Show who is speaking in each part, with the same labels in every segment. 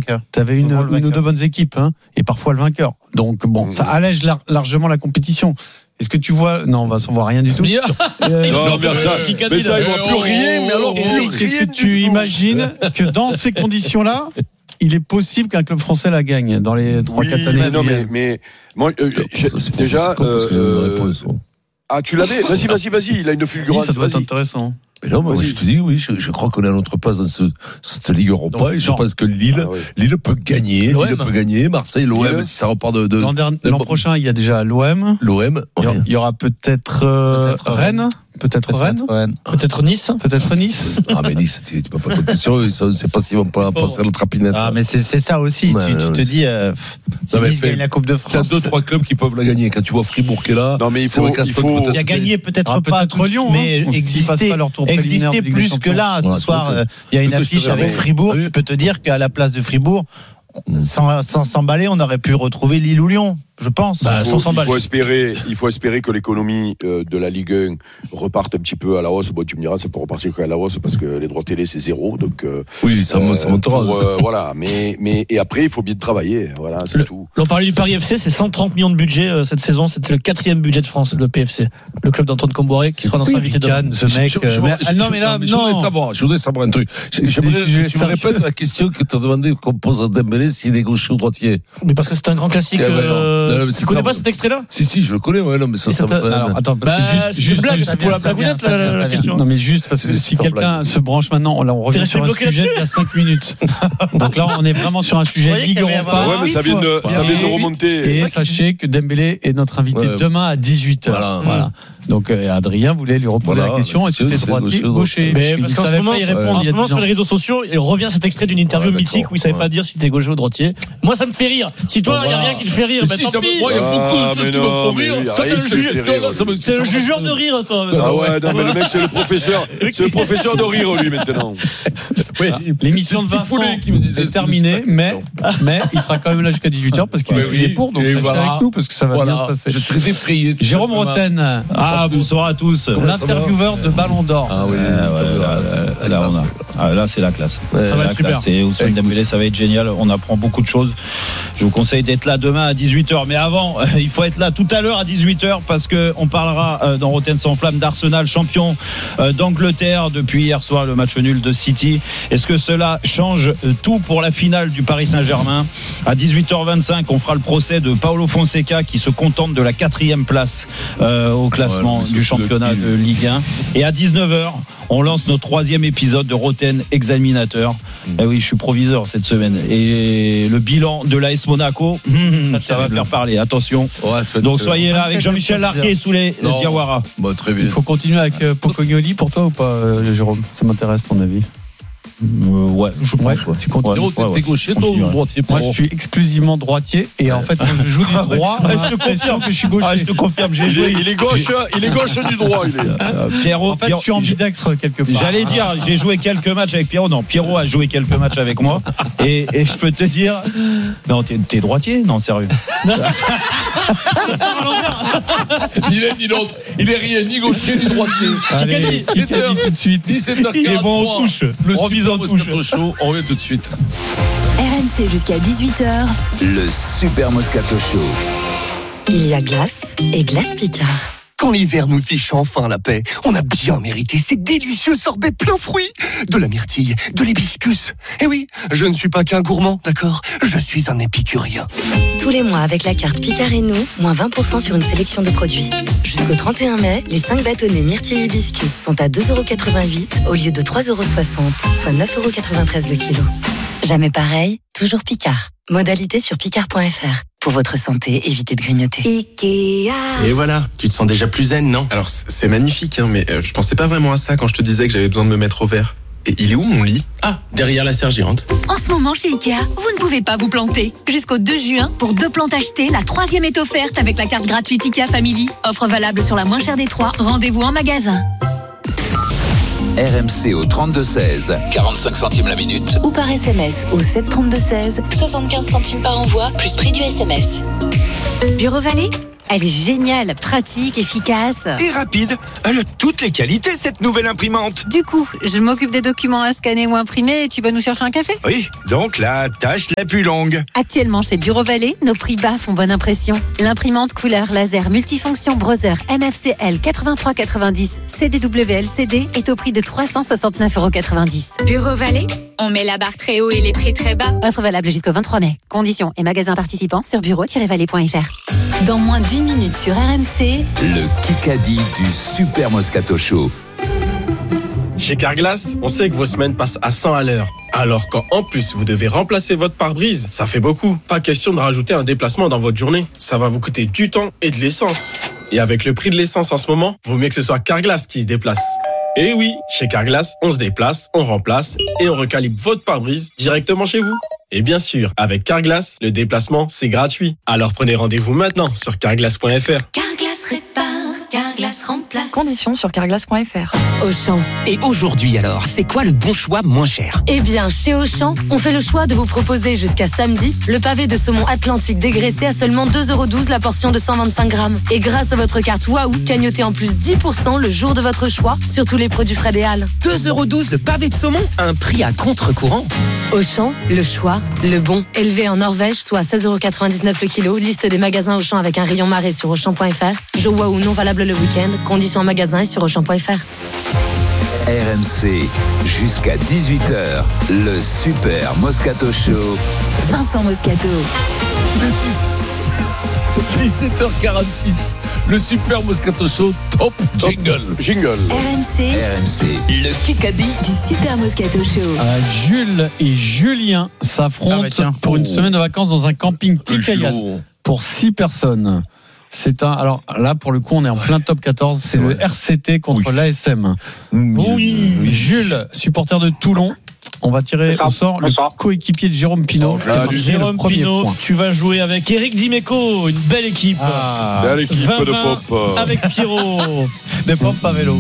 Speaker 1: vainqueur.
Speaker 2: T'avais une ou deux bonnes équipes, hein, et parfois le vainqueur. Donc bon, ça allège largement la compétition. Est-ce que tu vois? Non, on voit rien du tout.
Speaker 3: Non, mais ça, il voit plus rien. Mais alors,
Speaker 2: Eric, est-ce que tu imagines que dans ces conditions-là, il est possible qu'un club français la gagne dans les 3-4 années?
Speaker 3: Non, mais moi, déjà. Tu l'avais? Vas-y, il a une fulgurance.
Speaker 2: Ça doit être intéressant.
Speaker 4: Mais non, moi je te dis, oui, je crois qu'on est à notre place dans cette Ligue Europa. Donc, et je pense que Lille peut gagner. Lille peut gagner. Marseille, l'OM, si ça repart de.
Speaker 2: L'an prochain, il y a déjà l'OM. Il y aura peut-être Rennes. Peut-être Nice.
Speaker 4: Ah, mais Nice, tu peux pas compter sur eux. On ne sait pas s'ils vont pas passer à la trapinette.
Speaker 1: Ah, mais c'est ça aussi. Tu te dis, Nice gagne la Coupe de France.
Speaker 4: T'as 2-3 clubs qui peuvent la gagner. Quand tu vois Fribourg qui est là.
Speaker 3: Non, mais il faut.
Speaker 1: Il y a gagné peut-être pas
Speaker 2: Lyon,
Speaker 1: mais exister plus que là. Ce soir, il y a une affiche avec Fribourg. Tu peux te dire qu'à la place de Fribourg, sans s'emballer, on aurait pu retrouver Lille ou Lyon. Je pense.
Speaker 3: Il faut espérer que l'économie de la Ligue 1 reparte un petit peu à la hausse. Bon, tu me diras, ça peut repartir qu'à la hausse parce que les droits télé c'est 0. Donc
Speaker 4: oui, ça montera.
Speaker 3: Voilà, mais et après il faut bien travailler. Voilà, c'est tout.
Speaker 5: On parlait du Paris FC, c'est 130 millions de budget cette saison. C'était le 4e budget de France, le PFC, le club d'Antoine Comboiré qui sera notre invité demain.
Speaker 2: Ce mec.
Speaker 4: Je voudrais savoir un truc. Tu me répètes la question que tu as demandé qu'on pose à Dembélé s'il est gaucher ou droitier.
Speaker 5: Mais parce que c'est un grand classique. Tu connais pas cet extrait-là?
Speaker 4: Si, je le connais, ouais, non, mais ça
Speaker 2: alors, attends, parce que
Speaker 5: juste blague, c'est pour la blagounette, la question.
Speaker 2: Non, mais juste parce que si quelqu'un se branche maintenant, là, on revient sur un sujet d'il y a 5 minutes. Donc là, on est vraiment sur un sujet Ligue Europa.
Speaker 3: Ouais, mais ça vient de remonter.
Speaker 2: Et sachez que Dembélé est notre invité demain à 18h. Voilà. Donc Adrien voulait lui reposer la question, est-ce que t'es droitier ou gaucher?
Speaker 5: Mais parce qu'en ce moment, sur les réseaux sociaux, il revient cet extrait d'une interview mythique où il savait pas dire si t'es gaucher ou droitier. Moi, ça me fait rire. Si toi, il y a rien qui te fait rire, ben tant pis.
Speaker 4: Moi, il y a beaucoup de choses qui me font rire.
Speaker 5: Toi, c'est le jugeur de rire, toi.
Speaker 3: Ah ouais, non, mais le mec, c'est le professeur de rire, lui, maintenant.
Speaker 2: Oui, l'émission de Vincent est terminée, mais il sera quand même là jusqu'à 18h parce qu'il est pour, donc restez avec nous parce que ça va bien se passer.
Speaker 4: Je serai défrayé.
Speaker 2: Jérôme Roten.
Speaker 6: Bonsoir à tous.
Speaker 2: L'intervieweur de Ballon d'Or.
Speaker 6: Ah oui, là c'est la classe.
Speaker 5: Ça va être super.
Speaker 6: Et Ousmane Dembélé, ça va être génial. On apprend beaucoup de choses. Je vous conseille d'être là demain à 18h. Mais avant, il faut être là tout à l'heure à 18h parce qu'on parlera dans Roten sans flamme d'Arsenal, champion d'Angleterre depuis hier soir, le match nul de City. Est-ce que cela change tout pour la finale du Paris Saint-Germain? À 18h25, on fera le procès de Paulo Fonseca qui se contente de la 4e place au classement du championnat de Ligue 1. Et à 19h, on lance notre 3e épisode de Roten Examinateur. Oui, je suis proviseur cette semaine. Et le bilan de l'AS Monaco, ça va faire parler. Attention. Donc soyez là avec Jean-Michel Larquet sous les Diawara.
Speaker 4: Très bien.
Speaker 2: Il faut continuer avec Pocognoli pour toi ou pas, Jérôme? Ça m'intéresse ton avis.
Speaker 6: Ouais, je pense.
Speaker 2: Tu continues.
Speaker 4: T'es gaucher, toi, ou droitier?
Speaker 2: Moi, je suis exclusivement droitier et en fait, je joue du droit. Je te confirme que je suis gaucher.
Speaker 6: Je te confirme, j'ai joué.
Speaker 3: Il est gauche du droit.
Speaker 2: Pierrot, en fait, je suis ambidextre quelque part.
Speaker 6: J'allais dire, j'ai joué quelques matchs avec Pierrot. Non, Pierrot a joué quelques matchs avec moi. Et je peux te dire, non, t'es droitier? Non, sérieux.
Speaker 4: Ni l'un ni l'autre. Il est rien, ni gaucher, ni droitier.
Speaker 2: Allez, tout de suite.
Speaker 4: 17h43.
Speaker 2: Il est bon, on touche.
Speaker 4: Le Super Moscato Show, on revient tout de suite.
Speaker 7: RMC jusqu'à 18h.
Speaker 8: Le Super Moscato Show.
Speaker 7: Il y a glace et glace Picard.
Speaker 9: Quand l'hiver nous fiche enfin la paix, on a bien mérité ces délicieux sorbets plein fruits. De la myrtille, de l'hibiscus. Eh oui, je ne suis pas qu'un gourmand, d'accord? Je suis un épicurien.
Speaker 7: Tous les mois, avec la carte Picard et nous, moins 20% sur une sélection de produits. Jusqu'au 31 mai, les 5 bâtonnets myrtille hibiscus sont à 2,88€ au lieu de 3,60€, soit 9,93€ le kilo. Jamais pareil, toujours Picard. Modalité sur picard.fr. Pour votre santé, évitez de grignoter. Ikea.
Speaker 10: Et voilà, tu te sens déjà plus zen, non? Alors, c'est magnifique, mais je pensais pas vraiment à ça quand je te disais que j'avais besoin de me mettre au vert. Et il est où mon lit? Ah, derrière la sergérante.
Speaker 11: En ce moment chez Ikea, vous ne pouvez pas vous planter. Jusqu'au 2 juin, pour 2 plantes achetées, la 3e est offerte avec la carte gratuite Ikea Family. Offre valable sur la moins chère des 3. Rendez-vous en magasin.
Speaker 8: RMC au 32-16, 45 centimes la minute.
Speaker 7: Ou par SMS au 732-16, 75 centimes par envoi, plus prix du SMS.
Speaker 11: Bureau Vallée,
Speaker 12: Elle est géniale, pratique, efficace.
Speaker 13: Et rapide. Elle a toutes les qualités, cette nouvelle imprimante.
Speaker 12: Du coup, je m'occupe des documents à scanner ou imprimer et tu vas nous chercher un café ?
Speaker 13: Oui, donc la tâche la plus longue.
Speaker 12: Actuellement chez Bureau Vallée, nos prix bas font bonne impression. L'imprimante couleur laser multifonction Brother MFCL 8390 CDW-LCD est au prix de 369,90 €.
Speaker 11: Bureau Vallée, on met la barre très haut et les prix très bas.
Speaker 12: Offre valable jusqu'au 23 mai. Conditions et magasins participants sur bureau-vallée.fr.
Speaker 7: Dans moins d'1 minute sur RMC,
Speaker 8: le Kikadi du Super Moscato Show.
Speaker 10: Chez Carglass, on sait que vos semaines passent à 100 à l'heure. Alors quand en plus vous devez remplacer votre pare-brise, ça fait beaucoup. Pas question de rajouter un déplacement dans votre journée. Ça va vous coûter du temps et de l'essence. Et avec le prix de l'essence en ce moment, vaut mieux que ce soit Carglass qui se déplace. Et oui, chez Carglass, on se déplace, on remplace et on recalibre votre pare-brise directement chez vous. Et bien sûr, avec Carglass, le déplacement, c'est gratuit. Alors prenez rendez-vous maintenant sur carglass.fr.
Speaker 11: Carglass répare, Carglass remplace.
Speaker 7: conditions sur carglass.fr.
Speaker 11: Auchan.
Speaker 13: Et aujourd'hui alors, c'est quoi le bon choix moins cher ?
Speaker 7: Eh bien, chez Auchan, on fait le choix de vous proposer jusqu'à samedi le pavé de saumon atlantique dégraissé à seulement 2,12 € la portion de 125 grammes. Et grâce à votre carte Waouh, cagnotez en plus 10% le jour de votre choix sur tous les produits frais des Halles.
Speaker 13: 2,12 € le pavé de saumon ? Un prix à contre-courant.
Speaker 7: Auchan, le choix, le bon. Élevé en Norvège, soit 16,99 € le kilo. Liste des magasins Auchan avec un rayon marée sur Auchan.fr. Jour Waouh non valable le week-end. Conditions en magasin et sur Auchan.fr.
Speaker 8: RMC, jusqu'à 18h, le Super Moscato Show.
Speaker 7: Vincent Moscato.
Speaker 4: 17h46, le Super Moscato Show, top jingle.
Speaker 7: RMC,
Speaker 8: le Kikadi
Speaker 7: du Super Moscato Show.
Speaker 2: Jules et Julien s'affrontent pour une semaine de vacances dans un camping Tikayat pour 6 personnes. C'est alors là pour le coup on est en plein top 14, c'est le RCT contre l'ASM. Oui, Jules, supporter de Toulon. On va tirer au sort le coéquipier de Jérôme Pinault.
Speaker 5: Jérôme Pinault, tu vas jouer avec Eric Dimeco, une belle équipe.
Speaker 3: Belle équipe de pop.
Speaker 5: Avec Pierrot.
Speaker 1: De pop à vélo.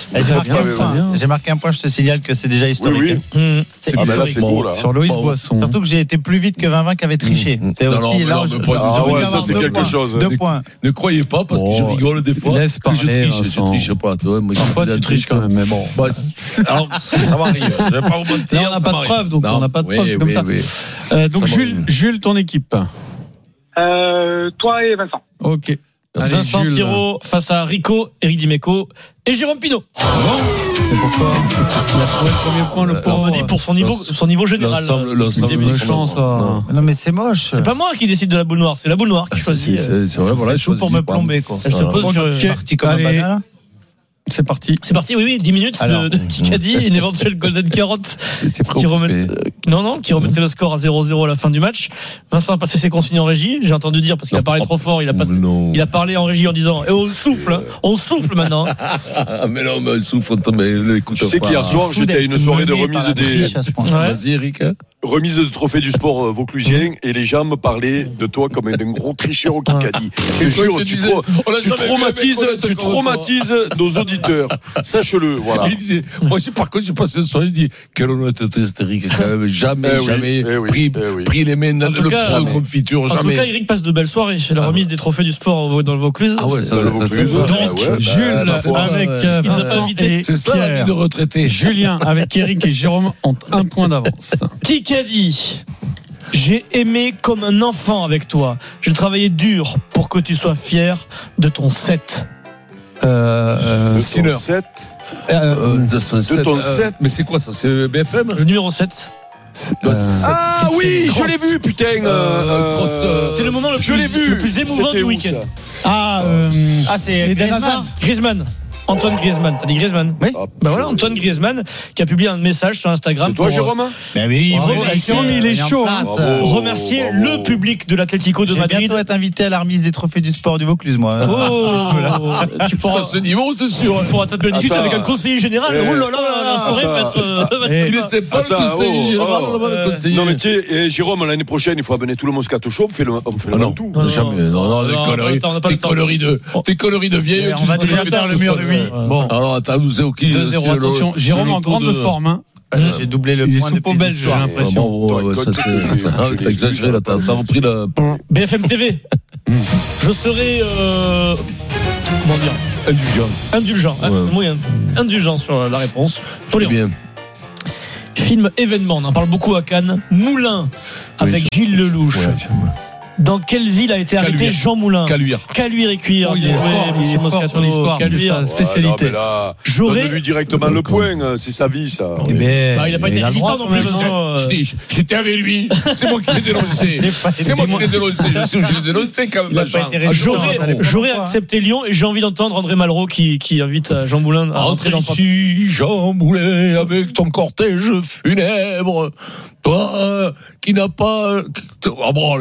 Speaker 1: J'ai marqué un point, je te signale que c'est déjà historique.
Speaker 3: Oui. C'est beau là.
Speaker 2: Sur Loïs Boisson.
Speaker 1: Surtout que j'ai été plus vite que 20 qui avait triché. C'est aussi là.
Speaker 3: Ça c'est quelque chose.
Speaker 1: 2 points.
Speaker 4: Ne croyez pas parce que je rigole des fois.
Speaker 2: Laisse parler.
Speaker 4: Je triche pas.
Speaker 2: Parfois tu triches quand même, mais bon.
Speaker 4: Alors ça m'arrive. Je vais pas vous mentir.
Speaker 2: On n'a pas de preuve, donc on n'a pas de preuve, c'est comme ça. Donc Jules, ton équipe.
Speaker 14: Toi et Vincent.
Speaker 2: Ok.
Speaker 5: Allez, Vincent Pierrot face à Rico, Eric Dimeco et Jérôme Pinault.
Speaker 2: Et pourquoi il a trouvé le premier point, le pauvre.
Speaker 5: On dit pour son niveau général.
Speaker 1: Non mais c'est moche.
Speaker 5: C'est pas moi qui décide de la boule noire, c'est la boule noire qui choisit.
Speaker 4: C'est vrai, voilà.
Speaker 1: C'est chaud pour me plomber quoi.
Speaker 5: Elle se pose sur
Speaker 1: parti comme un banane.
Speaker 2: C'est parti.
Speaker 5: C'est parti, oui, 10 minutes de Kikadi, une éventuelle Golden Carotte qui remettrait le score à 0-0 à la fin du match. Vincent a passé ses consignes en régie, j'ai entendu dire parce qu'il a parlé trop fort, il a parlé en régie en disant on souffle maintenant.
Speaker 4: Mais non, mais on souffle, mais écoute.
Speaker 3: Tu sais qu'hier soir, j'étais à une soirée de remise des.
Speaker 4: Vas-y, Eric.
Speaker 3: Remise de trophée du sport vauclusien et les gens me parlaient de toi comme d'un gros tricheur au Kikadi. Je te jure, tu traumatises nos auditeurs. Sache-le, voilà.
Speaker 4: Il disait, moi, par contre, j'ai passé ce soir, il dit, quelle honnêteté, Eric, quand même, jamais pris les mains dans le pot de confiture, jamais.
Speaker 5: En tout cas, Eric passe de belles soirées chez la remise des trophées du sport dans le Vaucluse.
Speaker 4: Ah ouais, ça le Vaucluse.
Speaker 5: Donc,
Speaker 2: Jules, avec Vincent et
Speaker 4: c'est ça la vie de retraité.
Speaker 2: Julien, avec Eric et Jérôme, ont 1 point d'avance.
Speaker 5: Kikadi. J'ai aimé comme un enfant avec toi. J'ai travaillé dur pour que tu sois fier de ton 7.
Speaker 3: De ton 7.
Speaker 4: Mais c'est quoi ça? C'est BFM?
Speaker 5: Le numéro 7.
Speaker 3: Ah oui, je l'ai vu, putain.
Speaker 5: C'était le moment le plus émouvant du week-end.
Speaker 1: C'est
Speaker 5: Griezmann. Antoine Griezmann. T'as dit Griezmann?
Speaker 1: Oui.
Speaker 5: Bah voilà, Antoine Griezmann qui a publié un message sur Instagram.
Speaker 3: C'est toi, Jérôme?
Speaker 1: Ben oui,
Speaker 2: il est chaud.
Speaker 5: Remercier le public de l'Atlético de Madrid.
Speaker 1: Je vais bientôt être invité à la remise des trophées du sport du Vaucluse, moi.
Speaker 5: Tu pourras,
Speaker 4: à ce niveau, c'est sûr.
Speaker 5: Tu pourras t'appeler discuter avec un conseiller général. Oh là là, la soirée va être.
Speaker 4: Il essaie pas le conseiller général.
Speaker 3: Non, mais tu sais, Jérôme, l'année prochaine, il faut amener tout le Moscato Show. On fait le tout.
Speaker 4: Jamais. Non, des conneries de vieilles.
Speaker 1: On va déjà faire le mur de lui.
Speaker 2: Bon.
Speaker 4: Alors, attends, nous c'est OK.
Speaker 2: 2-0, attention. Jérôme en grande forme.
Speaker 1: J'ai doublé le point
Speaker 2: depuis belge, j'ai l'impression.
Speaker 4: T'as exagéré là, t'as repris la.
Speaker 5: BFM TV. Je serai comment dire, indulgent, moyen, indulgent sur la réponse. Tolérant. Film événement, on en parle beaucoup à Cannes. Moulin avec Gilles Lelouch. Dans quelle ville a été arrêté Jean Moulin?
Speaker 4: Caluire
Speaker 5: et Cuire.
Speaker 2: Il est fort, monsieur Moscato.
Speaker 5: Caluire,
Speaker 3: spécialité. Donne-lui directement le point, c'est sa vie, ça.
Speaker 5: Il n'a pas été résistant non plus.
Speaker 4: J'étais avec lui, c'est moi qui l'ai dénoncé. Je l'ai dénoncé quand même.
Speaker 5: J'aurais accepté Lyon et j'ai envie d'entendre André Malraux qui invite Jean Moulin à rentrer dans
Speaker 4: ici, Jean Moulin, avec ton cortège funèbre. Toi, qui n'a pas. Ah bon,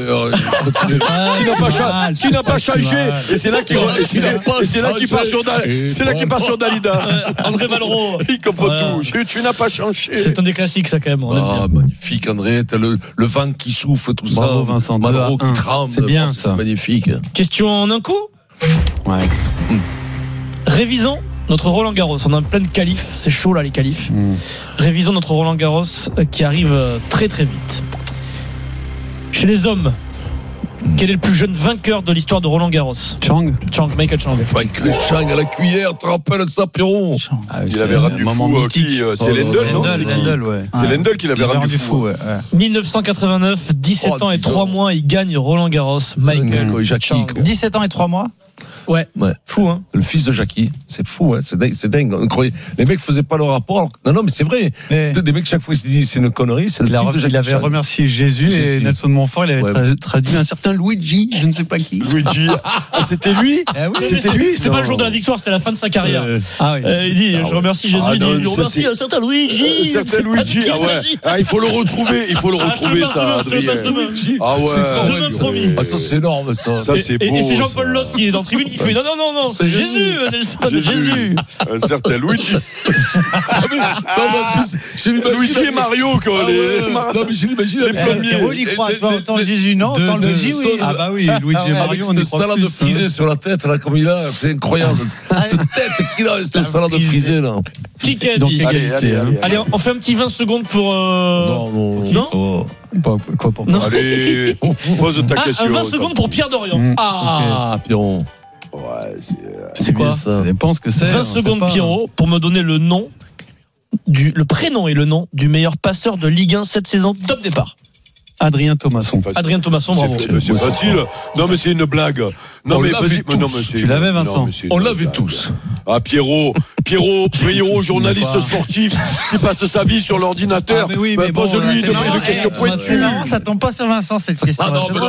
Speaker 3: qui n'a pas changé. Et c'est là qu'il part sur Dalida.
Speaker 5: André Malraux.
Speaker 3: Il comprend tout. Tu n'as pas changé.
Speaker 5: C'est un des classiques, ça, quand même.
Speaker 4: Magnifique, André. T'as le vent qui souffle, tout ça.
Speaker 2: Bravo, Vincent.
Speaker 4: Malraux qui tremble.
Speaker 2: C'est bien, ça.
Speaker 4: Magnifique.
Speaker 5: Question en un coup.
Speaker 2: Ouais.
Speaker 5: Révisons notre Roland Garros. On est en pleine qualif. C'est chaud, là, les qualifs. Révisons notre Roland Garros qui arrive très, très vite. Chez les hommes, quel est le plus jeune vainqueur de l'histoire de Roland Garros? Michael Chang.
Speaker 4: Michael Chang à la cuillère, tu te rappelles ça, Pierron?
Speaker 3: Il avait rendu fou qui? C'est Lendl, non? C'est Lendl qui l'avait rendu fou.
Speaker 5: 1989, 17 ans et 3 mois, il gagne Roland Garros. Michael Chang.
Speaker 1: 17 ans et 3 mois?
Speaker 5: Ouais. Fou, hein.
Speaker 4: Le fils de Jackie, c'est fou, hein. C'est dingue. Les mecs faisaient pas le rapport. Non, mais c'est vrai. Des mecs, chaque fois, ils se disent c'est une connerie, c'est le fils de Jackie.
Speaker 2: Il avait remercié Jésus et Nelson Montfort, il avait traduit un certain Luigi, je ne sais pas qui.
Speaker 3: Luigi. C'était lui?
Speaker 5: C'était lui. C'était pas le jour de la victoire, c'était la fin de sa carrière. Il dit, je remercie Jésus, il dit, je remercie un certain Luigi.
Speaker 3: Il faut le retrouver, ça, Adrien.
Speaker 5: Demain promis.
Speaker 4: Ça, c'est énorme, ça.
Speaker 3: Ça, c'est beau.
Speaker 5: Et c'est Jean-Paul Lotte qui est dans la tribune qui fait non, c'est Jésus, Nelson, Jésus.
Speaker 3: Un certain Luigi. Luigi et Mario, quoi.
Speaker 4: Non, mais je l'imagine.
Speaker 3: Les premiers.
Speaker 1: Il croit. Tant Jésus, non. Tant Luigi, oui.
Speaker 2: Ah, bah oui, Luigi et Mario, on est
Speaker 4: salade frisée sur la tête, là, comme il a. C'est incroyable. Cette tête qu'il a, cette salade frisée, là.
Speaker 5: Qui a dit? Allez, on fait un petit 20 secondes pour. Non.
Speaker 2: Non.
Speaker 3: Allez, pose ta question.
Speaker 5: 20 secondes pour Pierre Dorian.
Speaker 4: Pierron.
Speaker 5: C'est quoi?
Speaker 2: Ça dépend ce que c'est.
Speaker 5: 20 secondes, Pierrot, pour me donner le prénom et le nom du meilleur passeur de Ligue 1 cette saison. Top départ.
Speaker 2: Adrien Thomasson,
Speaker 5: bravo.
Speaker 3: C'est facile. Non, mais c'est une blague. Non, mais vas-y.
Speaker 2: Tu l'avais, Vincent.
Speaker 4: On l'avait tous.
Speaker 3: Pierrot, journaliste sportif, qui passe sa vie sur l'ordinateur.
Speaker 1: Mais oui, mais
Speaker 3: pose-lui une question pointue.
Speaker 1: C'est marrant, ça tombe pas sur Vincent, cette question.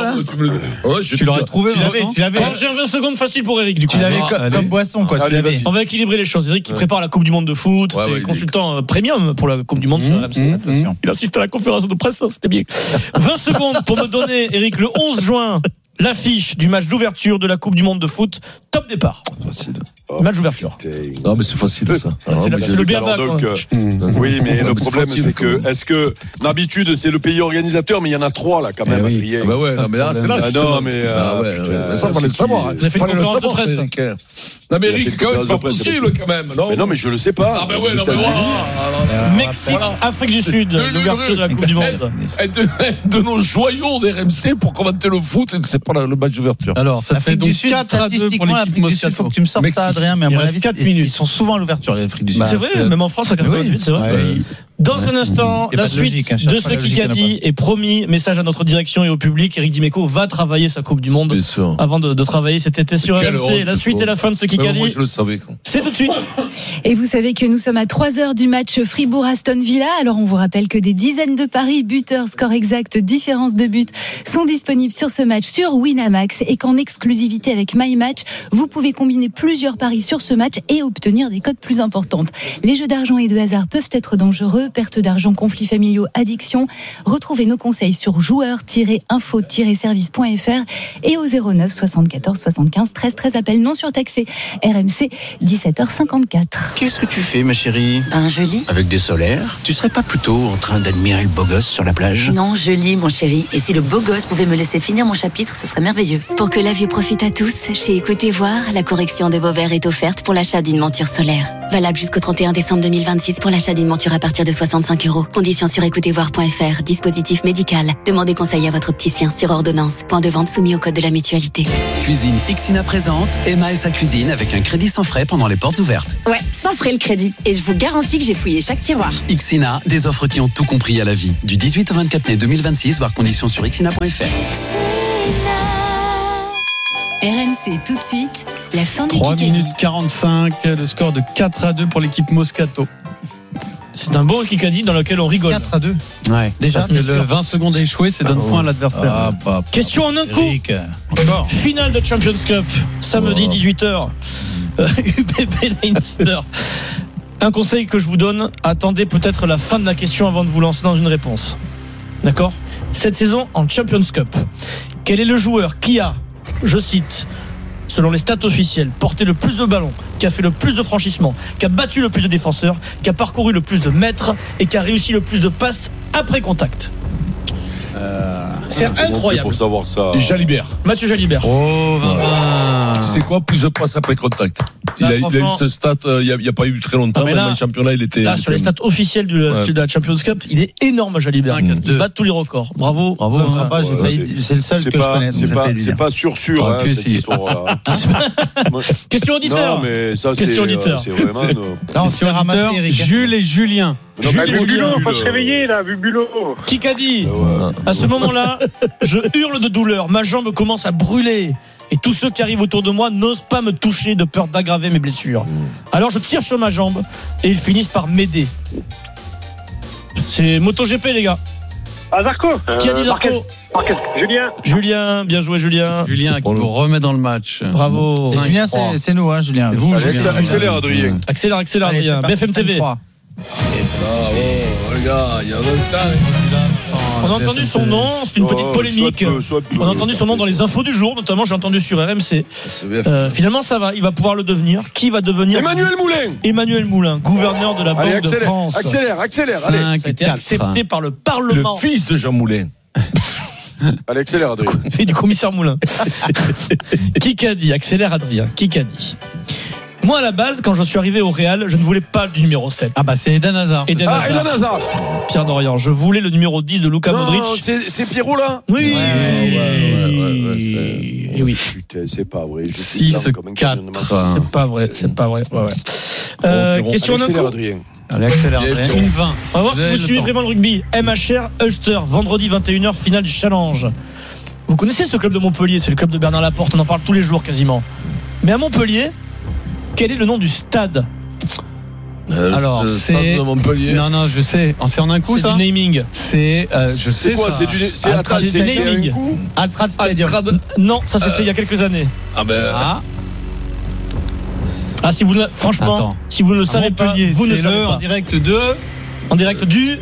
Speaker 2: Tu l'aurais trouvé, Vincent.
Speaker 5: J'ai 20 secondes facile pour Eric, du coup.
Speaker 1: Tu l'avais comme boisson, quoi.
Speaker 5: On va équilibrer les choses. Eric qui prépare la Coupe du Monde de foot, c'est consultant premium pour la Coupe du Monde sur RMC. Il assiste à la conférence de presse, c'était bien. 20 secondes pour me donner, Eric, le 11 juin, l'affiche du match d'ouverture de la Coupe du Monde de foot. Top départ. Match d'ouverture.
Speaker 4: Non, mais c'est facile, ça.
Speaker 5: C'est le BABA.
Speaker 3: Oui, mais le problème, c'est que, est-ce que, d'habitude, c'est le pays organisateur, mais il y en a 3, là, quand même, Adrien.
Speaker 4: Bah ouais, non, mais là, c'est là.
Speaker 3: Non, mais,
Speaker 4: ça, fallait le savoir.
Speaker 5: Vous avez fait une conférence de presse.
Speaker 4: Non, mais Eric, quand même, c'est pas possible, quand même.
Speaker 3: Mais non, mais je le sais pas.
Speaker 4: Ah, bah ouais, non, mais voilà.
Speaker 5: Mexique, Afrique du Sud, l'ouverture de la Coupe du Monde.
Speaker 4: De nos joyaux d'RMC pour commenter le foot, et que c'est pas le match d'ouverture.
Speaker 2: Alors, ça fait donc 4-2 pour l'équipe Moscato.
Speaker 1: Faut que tu me sortes ça, Adrien, mais à mon avis,
Speaker 2: 4 minutes.
Speaker 1: Ils sont souvent à l'ouverture, l'Afrique du Sud.
Speaker 5: C'est vrai, même en France, à 98, c'est vrai. Dans un instant, la suite de ce Kikadi est promis. Message à notre direction et au public. Eric Dimeco va travailler sa Coupe du Monde avant de travailler cet été sur RMC. La suite et la fin de ce Kikadi.
Speaker 4: Moi, je le savais.
Speaker 5: C'est tout de suite.
Speaker 14: Et vous savez que nous sommes à 3 heures du match Fribourg-Aston Villa. Alors, on vous rappelle que des dizaines de paris, buteurs, score exact, différence de but sont disponibles sur ce match sur Winamax et qu'en exclusivité avec MyMatch, vous pouvez combiner plusieurs paris sur ce match et obtenir des cotes plus importantes. Les jeux d'argent et de hasard peuvent être dangereux. Perte d'argent, conflits familiaux, addiction. Retrouvez nos conseils sur joueurs-info-service.fr et au 09 74 75 13 13. Appel non surtaxé. RMC 17h54.
Speaker 15: Qu'est-ce que tu fais, ma chérie?
Speaker 14: Je lis.
Speaker 15: Avec des solaires? Tu serais pas plutôt en train d'admirer le beau gosse sur la plage?
Speaker 14: Non, je lis, mon chéri. Et si le beau gosse pouvait me laisser finir mon chapitre, ce serait merveilleux. Pour que la vue profite à tous, chez Côté Voir, la correction de vos verres est offerte pour l'achat d'une monture solaire.
Speaker 11: Valable jusqu'au 31 décembre 2026 pour l'achat d'une monture à partir de 65 €. Conditions sur écoutezvoir.fr. Dispositif médical. Demandez conseil à votre opticien sur ordonnance. Point de vente soumis au code de la mutualité.
Speaker 15: Cuisine Ixina présente Emma et sa cuisine avec un crédit sans frais pendant les portes ouvertes.
Speaker 16: Ouais, sans frais le crédit. Et je vous garantis que j'ai fouillé chaque tiroir.
Speaker 15: Ixina, des offres qui ont tout compris à la vie. Du 18 au 24 mai 2026, voir conditions sur ixina.fr.
Speaker 12: RMC tout de suite, la fin du
Speaker 2: 3
Speaker 12: Kikadi.
Speaker 2: minutes 45, le score de 4-2 pour l'équipe Moscato.
Speaker 5: C'est un bon Kikadi dans lequel on rigole.
Speaker 1: 4-2.
Speaker 2: Ouais.
Speaker 1: Déjà,
Speaker 2: parce que le 20 secondes échoué, c'est donne point à l'adversaire.
Speaker 5: Question en un coup. Finale de Champions Cup, samedi 18h. UBB Leinster. Un conseil que je vous donne, attendez peut-être la fin de la question avant de vous lancer dans une réponse. D'accord ? Cette saison en Champions Cup, quel est le joueur qui a, je cite, selon les stats officielles, porté le plus de ballons, qui a fait le plus de franchissements, qui a battu le plus de défenseurs, qui a parcouru le plus de mètres et qui a réussi le plus de passes après contact? C'est incroyable.
Speaker 3: Pour savoir ça.
Speaker 4: Jalibert.
Speaker 5: Mathieu Jalibert.
Speaker 2: Oh, 20.
Speaker 4: C'est quoi plus de passes après contact? Il a eu ce stat, il n'y a pas eu très longtemps, mais dans le championnat, il était.
Speaker 5: Là, sur les stats officielles de la Champions Cup, il est énorme, Jalibert. Il bat tous les records. Bravo.
Speaker 1: C'est le seul que je connais.
Speaker 3: C'est pas sûr, cette histoire-là.
Speaker 5: Question auditeur.
Speaker 3: Non, mais ça,
Speaker 5: question auditeur.
Speaker 3: C'est vraiment.
Speaker 2: Là, on se fait ramasser, Eric. Jules et Julien.
Speaker 17: Bubulo, faut se réveiller là, Bubulo.
Speaker 5: Kikadi, à ce moment-là, je hurle de douleur, ma jambe commence à brûler. Et tous ceux qui arrivent autour de moi n'osent pas me toucher de peur d'aggraver mes blessures. Alors je tire sur ma jambe et ils finissent par m'aider. C'est MotoGP, les gars.
Speaker 17: Ah, Zarco.
Speaker 5: Qui a dit Zarco?
Speaker 17: Julien.
Speaker 5: Julien, bien joué, Julien.
Speaker 2: Julien qui vous remet dans le match.
Speaker 5: Bravo.
Speaker 1: Et Julien, c'est nous, hein, Julien.
Speaker 2: C'est vous,
Speaker 3: accélère, Adrien.
Speaker 5: Accélère, Adrien. BFM TV.
Speaker 4: Les gars, il y a longtemps.
Speaker 5: On a entendu son nom, c'est une petite polémique. On a entendu son nom dans les infos du jour, notamment j'ai entendu sur RMC. Finalement, ça va, il va pouvoir le devenir. Qui va devenir? Emmanuel Moulin, gouverneur de la Banque de France.
Speaker 3: Accélère.
Speaker 5: Ça a été accepté par le Parlement.
Speaker 4: Le fils de Jean Moulin.
Speaker 3: Allez, accélère, Adrien.
Speaker 5: Fils du commissaire Moulin. Kikadi, accélère, Adrien. Kikadi. Moi, à la base, quand je suis arrivé au Real, je ne voulais pas du numéro 7.
Speaker 2: Ah bah c'est Eden Hazard.
Speaker 5: Eden Hazard. Pierre Dorian. Je voulais le numéro 10 de Luka Modric.
Speaker 3: Non, c'est Pierrot là.
Speaker 5: Oui.
Speaker 3: Et oui. Putain, c'est pas vrai.
Speaker 2: 6-4.
Speaker 5: C'est pas vrai. Ouais. Question en un coup.
Speaker 2: Allez, accélère. Une 20.
Speaker 5: On va voir si vous suivez vraiment le rugby. MHR Ulster, vendredi 21h, finale du Challenge. Vous connaissez ce club de Montpellier? C'est le club de Bernard Laporte. On en parle tous les jours quasiment. Mais à Montpellier, quel est le nom du stade?
Speaker 2: Alors, c'est
Speaker 4: Montpellier.
Speaker 2: Non, je sais. C'est en un coup,
Speaker 5: c'est
Speaker 2: ça.
Speaker 5: Du naming.
Speaker 2: C'est, je sais
Speaker 3: quoi.
Speaker 2: ça.
Speaker 3: C'est Altrad
Speaker 5: naming.
Speaker 1: Altrad Stadium.
Speaker 5: Non, ça c'était il y a quelques années. Si vous franchement,
Speaker 2: attends.
Speaker 5: Si vous ne le savez pas, vous ne savez pas. En direct du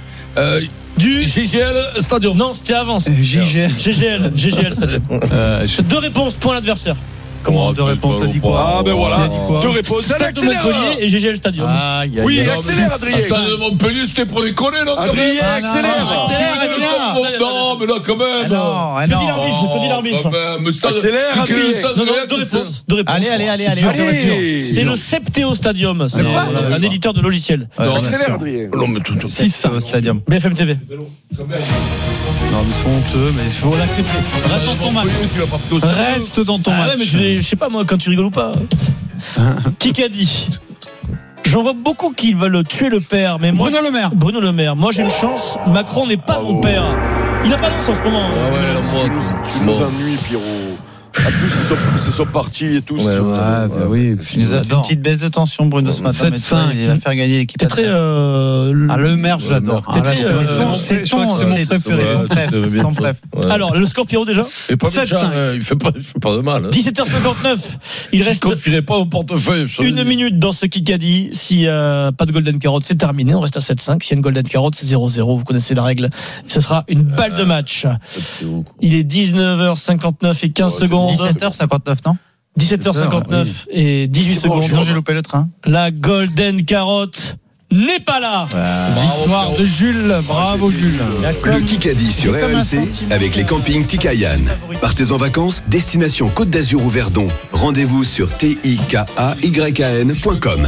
Speaker 4: GGL Stadium.
Speaker 5: Non, c'était avant. GGL Stadium. Deux réponses, point l'adversaire.
Speaker 2: Comment deux réponses? T'as dit quoi?
Speaker 3: Ah ben voilà.
Speaker 4: Deux réponses.
Speaker 5: Stade de Montpellier et GGL Stadium.
Speaker 3: Oui, accélère, Adrien.
Speaker 4: Stade de Montpellier, c'était pour déconner, non?
Speaker 3: Adrien, accélère.
Speaker 4: Non, mais là, quand même.
Speaker 5: Que dit l'arbitre?
Speaker 3: Accélère, Adrien.
Speaker 5: Deux réponses.
Speaker 1: Allez.
Speaker 5: C'est le Septéo Stadium. C'est un éditeur de logiciels.
Speaker 3: Accélère, Adrien.
Speaker 4: Non, mais tout.
Speaker 1: 6 au Stadium.
Speaker 5: BFM TV.
Speaker 2: Non, mais ils sont honteux, mais il faut l'accepter. Reste dans ton match. Reste dans ton match.
Speaker 5: Mais je sais pas, moi, quand tu rigoles ou pas. Kikadi. J'en vois beaucoup qui veulent tuer le père, mais moi. Bruno Le Maire. Moi, j'ai une chance. Macron n'est pas mon père. Il n'a pas de chance en ce moment.
Speaker 3: Tu nous ennuies, Pierrot. En plus, ils sont partis et tout.
Speaker 1: Oui, tu nous as fait une petite baisse de tension, Bruno, ce matin.
Speaker 2: 7-5.
Speaker 1: Il va faire gagner l'équipe.
Speaker 5: T'es très.
Speaker 1: Le Maire, je l'adore. C'est mon préf.
Speaker 5: Alors, le score, Pierrot, déjà?
Speaker 4: Et pas méchant, il fait pas de mal.
Speaker 5: 17h59. Il reste.
Speaker 4: Je ne confierai pas au portefeuille.
Speaker 5: Une minute dans ce Kikadi. Si pas de Golden Carotte, c'est terminé. On reste à 7-5. S'il y a une Golden Carotte, c'est 0-0. Vous connaissez la règle. Ce sera une balle de match. Il est 19h59 et 15 secondes.
Speaker 1: 17h59, non?
Speaker 5: 17h59 et 18 secondes.
Speaker 1: J'ai loupé le train.
Speaker 5: La Golden Carotte n'est pas là.
Speaker 2: Victoire de Jules. Bravo, Jules.
Speaker 18: Le Kikadi sur RMC avec les campings Tikayan. Partez en vacances, destination Côte d'Azur ou Verdon. Rendez-vous sur tikaykan.com.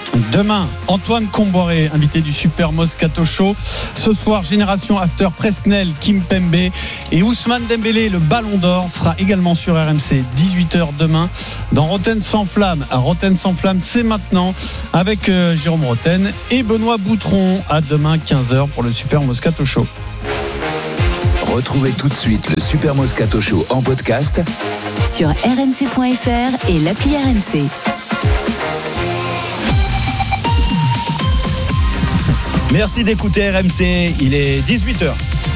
Speaker 2: Demain, Antoine Comboiré, invité du Super Moscato Show. Ce soir, Génération After, Presnel, Kimpembe et Ousmane Dembélé, le Ballon d'Or, sera également sur RMC. 18h demain dans Roten sans flamme. Roten sans flamme, c'est maintenant avec Jérôme Roten et Benoît Boutron. À demain 15h pour le Super Moscato Show.
Speaker 8: Retrouvez tout de suite le Super Moscato Show en podcast
Speaker 12: sur rmc.fr et l'appli RMC.
Speaker 6: Merci d'écouter RMC, il est 18h.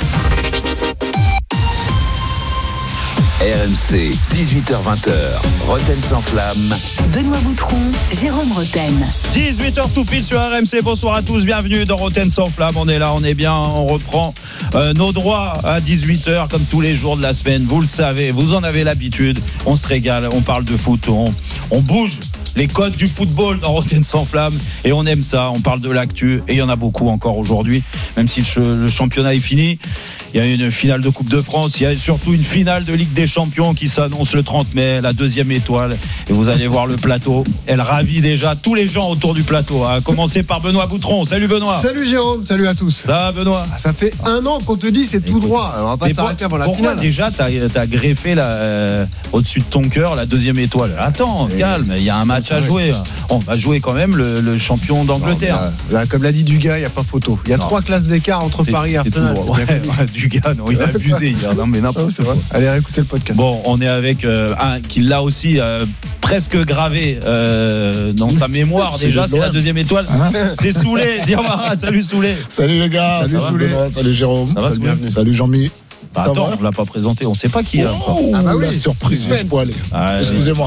Speaker 8: RMC, 18h-20h, Roten sans flamme.
Speaker 12: Benoît Boutron, Jérôme Roten.
Speaker 6: 18h tout pile sur RMC, bonsoir à tous, bienvenue dans Roten sans flamme. On est là, on est bien, on reprend nos droits à 18h comme tous les jours de la semaine. Vous le savez, vous en avez l'habitude, on se régale, on parle de foot, on bouge les codes du football dans Roten sans flamme et on aime ça, on parle de l'actu et il y en a beaucoup encore aujourd'hui, même si le championnat est fini. Il y a une finale de Coupe de France, il y a surtout une finale de Ligue des Champions qui s'annonce le 30 mai, la deuxième étoile, et vous allez voir le plateau, elle ravit déjà tous les gens autour du plateau, à commencer par Benoît Boutron. Salut Benoît.
Speaker 19: Salut Jérôme, salut à tous.
Speaker 6: Ça va Benoît?
Speaker 19: Ça fait 1 an qu'on te dit c'est tout droit, on va pas s'arrêter avant la finale.
Speaker 6: Pourquoi déjà t'as greffé au-dessus de ton cœur la deuxième étoile? Attends, calme, il y a un match à jouer. On va jouer quand même le champion d'Angleterre.
Speaker 19: Non, là, comme l'a dit Dugas, il n'y a pas photo. Il y a 3 classes d'écart entre Paris et Arsenal.
Speaker 6: Dugas, non, il a abusé hier. Non, mais n'importe quoi.
Speaker 19: Allez, réécoutez le podcast.
Speaker 6: Bon, on est avec un qui l'a aussi presque gravé dans sa mémoire déjà. C'est la deuxième étoile. C'est Soulé. Diawara, salut Soulé.
Speaker 20: Salut les gars. Salut Soulé. Salut Jérôme. Salut Jean-Mi.
Speaker 6: Attends, on l'a pas présenté, on sait pas qui.
Speaker 20: Ah bah oui, la surprise, je peux aller. Excusez-moi.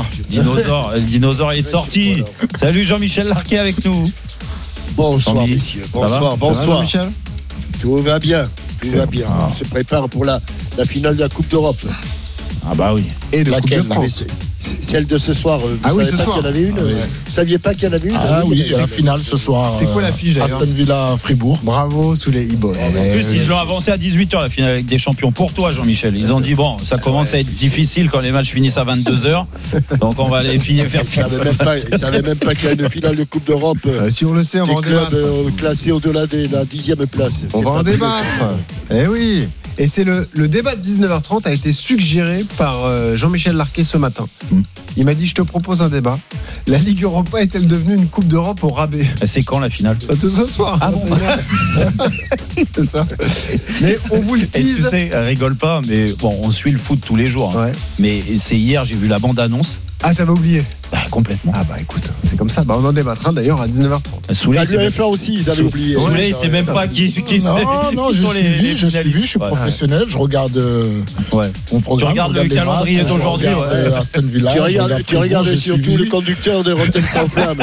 Speaker 6: Le dinosaure est sorti. Voilà. Salut Jean-Michel Larquet avec nous.
Speaker 20: Bonsoir messieurs. Bonsoir Michel.
Speaker 21: Tout va bien. On se prépare pour la finale de la Coupe d'Europe.
Speaker 6: Ah bah oui.
Speaker 19: Et de la Coupe de France.
Speaker 21: Celle de ce soir. Vous ne saviez pas qu'il y en avait une. Vous saviez pas qu'il y en avait une.
Speaker 20: Ah oui, il y a la finale ce soir.
Speaker 19: C'est quoi l'affiche d'ailleurs?
Speaker 20: Aston Villa Fribourg.
Speaker 19: Bravo sous les e-boss.
Speaker 6: En plus, ils l'ont avancé à 18h la finale avec des champions. Pour toi, Jean-Michel, ils ont dit bon, ça commence à être difficile quand les matchs finissent à 22h. Donc on va les finir faire.
Speaker 21: Ils ne savaient même pas qu'il y a une finale de Coupe d'Europe.
Speaker 19: Si on le sait, on va en débattre.
Speaker 21: Classés au-delà de la 10e place.
Speaker 19: On va en débattre. Eh oui. Et c'est le débat de 19h30 a été suggéré par Jean-Michel Larquet ce matin. Il m'a dit je te propose un débat. La Ligue Europa est-elle devenue une Coupe d'Europe au rabais?
Speaker 6: C'est quand la finale?
Speaker 19: C'est ce soir.
Speaker 6: Ah bon?
Speaker 19: C'est ça. Mais on vous le tease.
Speaker 6: Tu sais, rigole pas, mais bon, on suit le foot tous les jours. Hein. Ouais. Mais c'est hier, j'ai vu la bande-annonce.
Speaker 19: Ah, t'avais oublié?
Speaker 6: Complètement.
Speaker 19: Ah bah écoute, c'est comme ça. Bah on en débattra d'ailleurs à 19h30.
Speaker 21: Soulé, c'est l'UEFA aussi, ils avaient oublié.
Speaker 6: Soulé, il sait même pas qui sont les
Speaker 20: finalistes. Je suis professionnel, je regarde mon programme.
Speaker 6: Tu regardes le calendrier d'aujourd'hui.
Speaker 20: Aston Villa.
Speaker 21: Tu regardes surtout le conducteur de Roten sans flamme.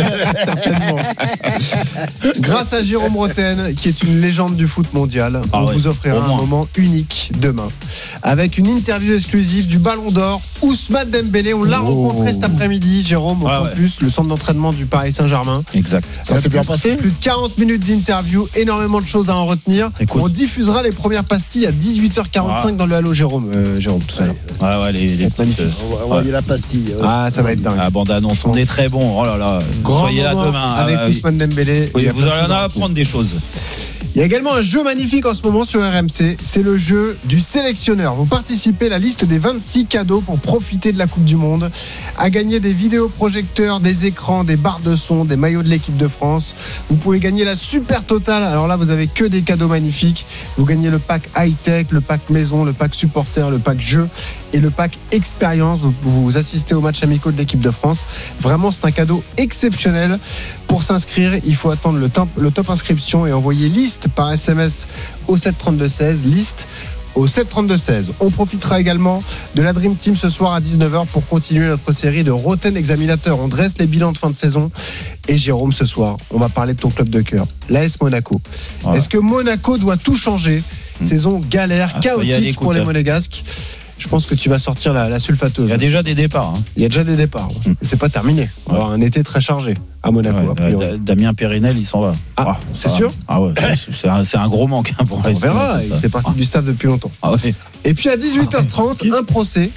Speaker 19: Grâce à Jérôme Roten, qui est une légende du foot mondial, on vous offrira un moment unique demain. Avec une interview exclusive du Ballon d'Or, Ousmane Dembélé. On l'a rencontré cet après-midi, Jérôme, au campus, le centre d'entraînement du Paris Saint-Germain.
Speaker 6: Exact.
Speaker 19: Ça s'est bien passé. Plus de 40 minutes d'interview, énormément de choses à en retenir. Écoute. On diffusera les premières pastilles à 18h45 dans le Halo Jérôme, tout à l'heure.
Speaker 6: Les
Speaker 19: magnifiques.
Speaker 21: On va envoyer la pastille.
Speaker 19: Ça va être dingue.
Speaker 6: La bande-annonce, on est très bon. Oh là là. Soyez là demain.
Speaker 19: Avec Ousmane Dembélé.
Speaker 6: Oui, vous allez en apprendre des choses.
Speaker 19: Il y a également un jeu magnifique en ce moment sur RMC, c'est le jeu du sélectionneur. Vous participez à la liste des 26 cadeaux pour profiter de la Coupe du Monde, à gagner des vidéoprojecteurs, des écrans, des barres de son, des maillots de l'équipe de France. Vous pouvez gagner la super totale. Alors là, vous avez que des cadeaux magnifiques. Vous gagnez le pack high-tech, le pack maison, le pack supporter, le pack jeu et le pack expérience. Vous assistez aux matchs amicaux de l'équipe de France. Vraiment, c'est un cadeau exceptionnel. Pour s'inscrire, il faut attendre le top inscription et envoyer liste par SMS au 732-16, liste au 732-16. On profitera également de la Dream Team ce soir à 19h pour continuer notre série de Roten Examinateur. On dresse les bilans de fin de saison. Et Jérôme, ce soir, on va parler de ton club de cœur, l'AS Monaco. Voilà. Est-ce que Monaco doit tout changer? Saison galère, chaotique pour les Monégasques. Je pense que tu vas sortir la sulfateuse.
Speaker 6: Il y a déjà des départs.
Speaker 19: Il y a déjà des départs. C'est pas terminé. On va avoir un été très chargé à Monaco. A priori.
Speaker 6: Damien Périnel, il s'en va.
Speaker 19: C'est sûr?
Speaker 6: Ouais. C'est un gros manque pour
Speaker 19: on verra. Il fait partie du staff depuis longtemps. Et puis à 18h30, un procès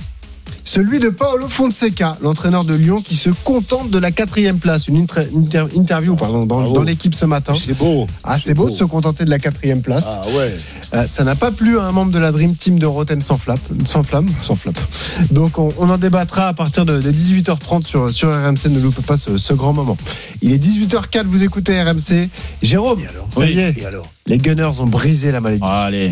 Speaker 19: Celui de Paolo Fonseca, l'entraîneur de Lyon, qui se contente de la 4e place. Une interview dans l'équipe ce matin.
Speaker 21: C'est beau.
Speaker 19: Ah, c'est beau de se contenter de la 4e place.
Speaker 21: Ah ouais.
Speaker 19: Ça n'a pas plu à un membre de la Dream Team de Rotten sans flamme. Donc on en débattra à partir de 18h30 sur RMC. Ne loupe pas ce grand moment. Il est 18h04, vous écoutez RMC. Jérôme, ça y est. Les Gunners ont brisé la malédiction.
Speaker 6: Allez.